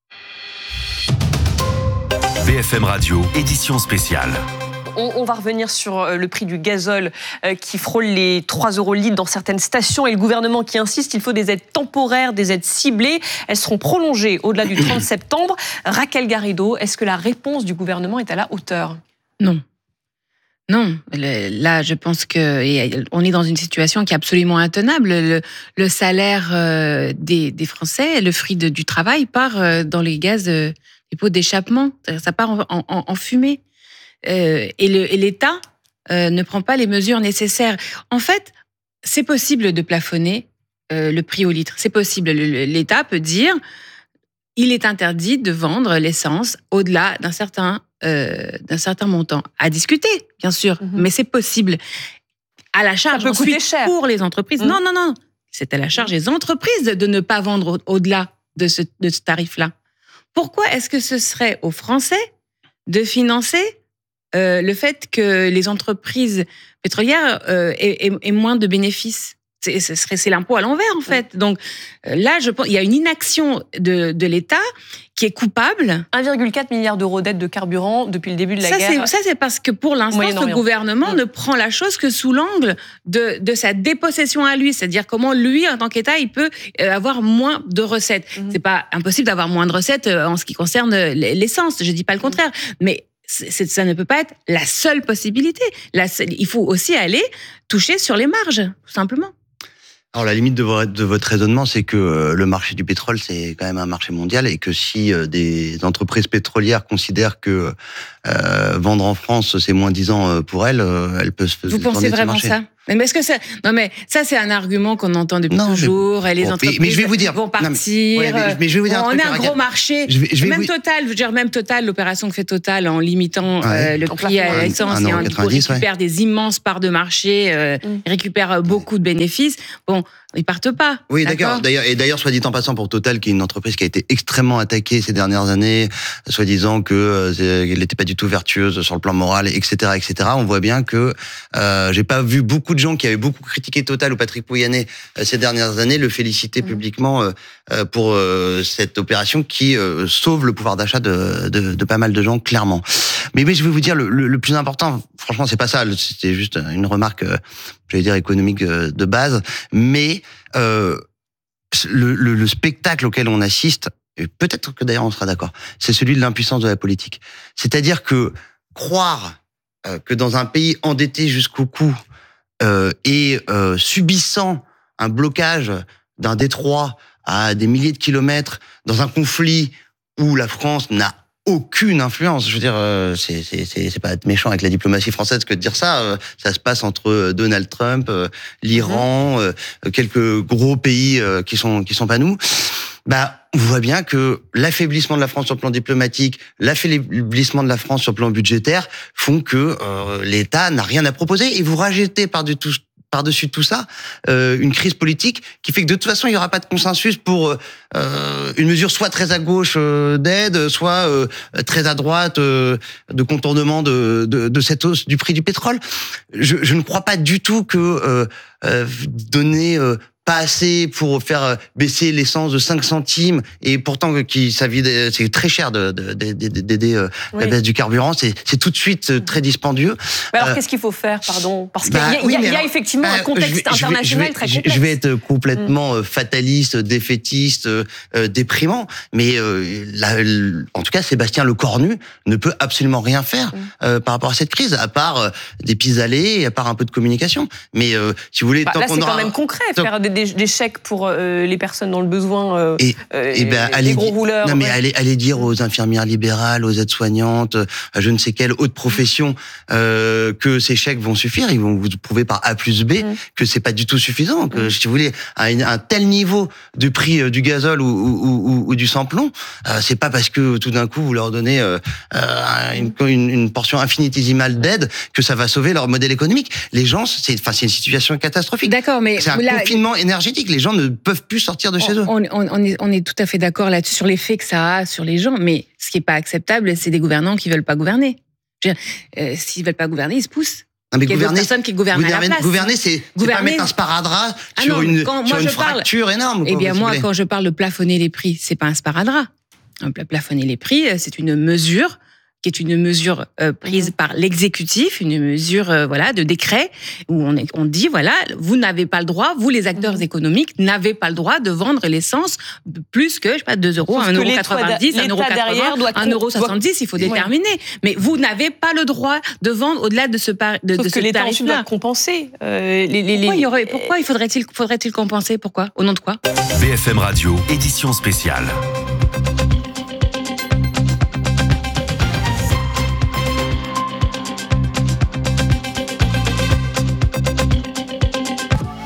B F M Radio, édition spéciale. On, on va revenir sur le prix du gazole euh, qui frôle les trois euros le litre dans certaines stations et le gouvernement qui insiste, il faut des aides temporaires, des aides ciblées. Elles seront prolongées au-delà du trente septembre. Raquel Garrido, est-ce que la réponse du gouvernement est à la hauteur? Non. Non, là, je pense que on est dans une situation qui est absolument intenable. Le, le salaire des, des Français, le fruit de, du travail, part dans les gaz, les les pots d'échappement, ça part en, en, en fumée. Euh, et, le, et l'État euh, ne prend pas les mesures nécessaires. En fait, c'est possible de plafonner euh, le prix au litre. C'est possible. Le, l'État peut dire, il est interdit de vendre l'essence au-delà d'un certain, euh, d'un certain montant. À discuter, bien sûr, mm-hmm. mais c'est possible. À la charge ensuite cher. Pour les entreprises. Mm. Non, non, non. C'est à la charge des entreprises de ne pas vendre au-delà de ce, de ce tarif-là. Pourquoi est-ce que ce serait aux Français de financer euh, le fait que les entreprises pétrolières euh, aient, aient, aient moins de bénéfices ? C'est, ce serait, c'est l'impôt à l'envers, en fait. Donc euh, là, je pense, il y a une inaction de, de l'État qui est coupable. un virgule quatre milliard d'euros d'aide de carburant depuis le début de la ça, guerre. C'est, ça, c'est parce que pour l'instant, ce gouvernement mmh. ne prend la chose que sous l'angle de, de sa dépossession à lui. C'est-à-dire comment lui, en tant qu'État, il peut avoir moins de recettes. Mmh. C'est pas impossible d'avoir moins de recettes en ce qui concerne l'essence. Je dis pas le contraire. Mmh. Mais c'est, ça ne peut pas être la seule possibilité. La seule, il faut aussi aller toucher sur les marges, tout simplement. Alors la limite de votre, de votre raisonnement, c'est que euh, le marché du pétrole, c'est quand même un marché mondial et que si euh, des entreprises pétrolières considèrent que euh, vendre en France, c'est moins disant euh, pour elles, euh, elles peuvent se Vous pensez vraiment ça ? Mais est-ce que ça... Non, mais ça, c'est un argument qu'on entend depuis non, toujours. Mais... Et les bon, entreprises mais, mais je vais vous dire... vont partir. Non, mais... Ouais, mais, mais je vais vous dire on un truc, est un gros marché. Je vais, je vais même vous... Total, je veux dire, même Total, l'opération que fait Total en limitant ouais. euh, le prix à l'essence et en récupère ouais. des immenses parts de marché, euh, mm. récupère beaucoup de bénéfices. Bon, ils partent pas. Oui, d'accord. d'accord. D'ailleurs, et d'ailleurs, soit dit en passant, pour Total, qui est une entreprise qui a été extrêmement attaquée ces dernières années, soi-disant que euh, elle n'était pas du tout vertueuse sur le plan moral, et cetera, et cetera. On voit bien que euh, j'ai pas vu beaucoup de gens qui avaient beaucoup critiqué Total ou Patrick Pouyanné euh, ces dernières années le féliciter mmh. publiquement euh, euh, pour euh, cette opération qui euh, sauve le pouvoir d'achat de, de, de pas mal de gens, clairement. Mais, mais je vais vous dire, le, le, le plus important, franchement, c'est pas ça. C'était juste une remarque, euh, j'allais dire économique euh, de base, mais euh, le, le, le spectacle auquel on assiste, et peut-être que d'ailleurs on sera d'accord, c'est celui de l'impuissance de la politique. C'est-à-dire que croire euh, que dans un pays endetté jusqu'au cou euh, et euh, subissant un blocage d'un détroit à des milliers de kilomètres, dans un conflit où la France n'a aucune influence. Je veux dire, euh, c'est, c'est, c'est, c'est pas être méchant avec la diplomatie française que de dire ça. Euh, ça se passe entre Donald Trump, euh, l'Iran, euh, quelques gros pays euh, qui sont qui sont pas nous. Bah, on voit bien que l'affaiblissement de la France sur le plan diplomatique, l'affaiblissement de la France sur le plan budgétaire font que euh, l'État n'a rien à proposer. Et vous rajoutez par-dessus tout, par-dessus tout ça euh, une crise politique qui fait que de toute façon, il n'y aura pas de consensus pour euh, une mesure soit très à gauche euh, d'aide, soit euh, très à droite euh, de contournement de, de, de cette hausse du prix du pétrole. Je, je ne crois pas du tout que euh, euh, donner... Euh, pas assez pour faire baisser l'essence de cinq centimes et pourtant qui ça vide, c'est très cher de, de, de, de, d'aider euh, oui. la baisse du carburant, c'est, c'est tout de suite très dispendieux. Mais alors euh, qu'est-ce qu'il faut faire, pardon ? Parce qu'il bah, y a, oui, y a, y a effectivement bah, un contexte vais, international je vais, très je vais, complexe. Je vais être complètement mmh. fataliste, défaitiste, euh, déprimant, mais euh, la, en tout cas Sébastien Lecornu ne peut absolument rien faire mmh. euh, par rapport à cette crise, à part euh, des pis-aller et à part un peu de communication. Mais euh, si vous voulez, bah, tant là qu'on c'est aura, quand même concret, tant, faire des Des, des chèques pour euh, les personnes dans le besoin, euh, et, euh, et ben, les allez, gros rouleurs. Non mais ouais. allez, allez dire aux infirmières libérales, aux aides-soignantes, à je ne sais quelle autre profession euh, que ces chèques vont suffire. Ils vont vous prouver par A plus B mmh. que c'est pas du tout suffisant. Que mmh. si vous voulez à un tel niveau de prix du gazole ou, ou, ou, ou du sans-plomb, euh, c'est pas parce que tout d'un coup vous leur donnez euh, une, une, une portion infinitésimale d'aide que ça va sauver leur modèle économique. Les gens, c'est, enfin, c'est une situation catastrophique. D'accord, mais c'est un là, confinement énergétique. Les gens ne peuvent plus sortir de chez eux. On, on, on, est, on est tout à fait d'accord là-dessus sur l'effet que ça a sur les gens, mais ce qui n'est pas acceptable, c'est des gouvernants qui ne veulent pas gouverner. Je veux dire, euh, s'ils ne veulent pas gouverner, ils se poussent. Non, mais il y a gouverner, d'autres personnes qui gouvernent gouverner, à la place. Gouverner, c'est, gouverner, c'est pas mettre un sparadrap ah sur non, une, sur une fracture parle, énorme. Eh bien, quoi, moi, quand je parle de plafonner les prix, c'est pas un sparadrap. Plafonner les prix, c'est une mesure qui est une mesure euh, prise mmh. par l'exécutif, une mesure euh, voilà de décret où on, est, on dit voilà vous n'avez pas le droit, vous les acteurs mmh. économiques n'avez pas le droit de vendre l'essence plus que je sais pas deux euros, un euro quatre-vingt-dix, un euro quatre-vingts, un euro soixante-dix, il faut déterminer. Oui. Mais vous n'avez pas le droit de vendre au-delà de ce par, de, Sauf de que ce l'État tarif-là. doit compenser. Euh, les, les, pourquoi, il y aurait, pourquoi il faudrait-il faudrait-il compenser Pourquoi Au nom de quoi? B F M Radio, édition spéciale.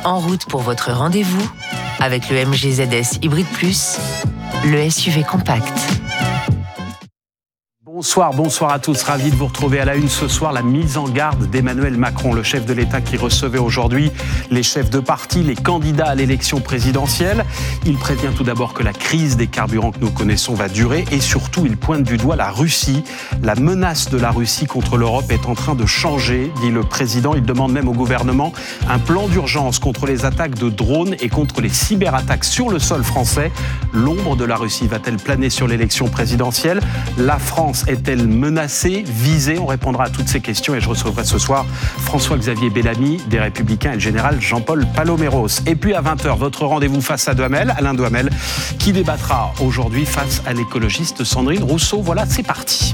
En route pour votre rendez-vous avec le M G Z S Hybrid Plus, le S U V compact. Bonsoir, bonsoir à tous. Ravi de vous retrouver à la une ce soir. La mise en garde d'Emmanuel Macron, le chef de l'État qui recevait aujourd'hui les chefs de parti, les candidats à l'élection présidentielle. Il prévient tout d'abord que la crise des carburants que nous connaissons va durer et surtout il pointe du doigt la Russie. La menace de la Russie contre l'Europe est en train de changer, dit le président. Il demande même au gouvernement un plan d'urgence contre les attaques de drones et contre les cyberattaques sur le sol français. L'ombre de la Russie va-t-elle planer sur l'élection présidentielle ? La France est-elle menacée, visée ? On répondra à toutes ces questions et je recevrai ce soir François-Xavier Bellamy des Républicains et le général Jean-Paul Paloméros. Et puis à vingt heures, votre rendez-vous face à Duhamel, Alain Duhamel, qui débattra aujourd'hui face à l'écologiste Sandrine Rousseau. Voilà, c'est parti.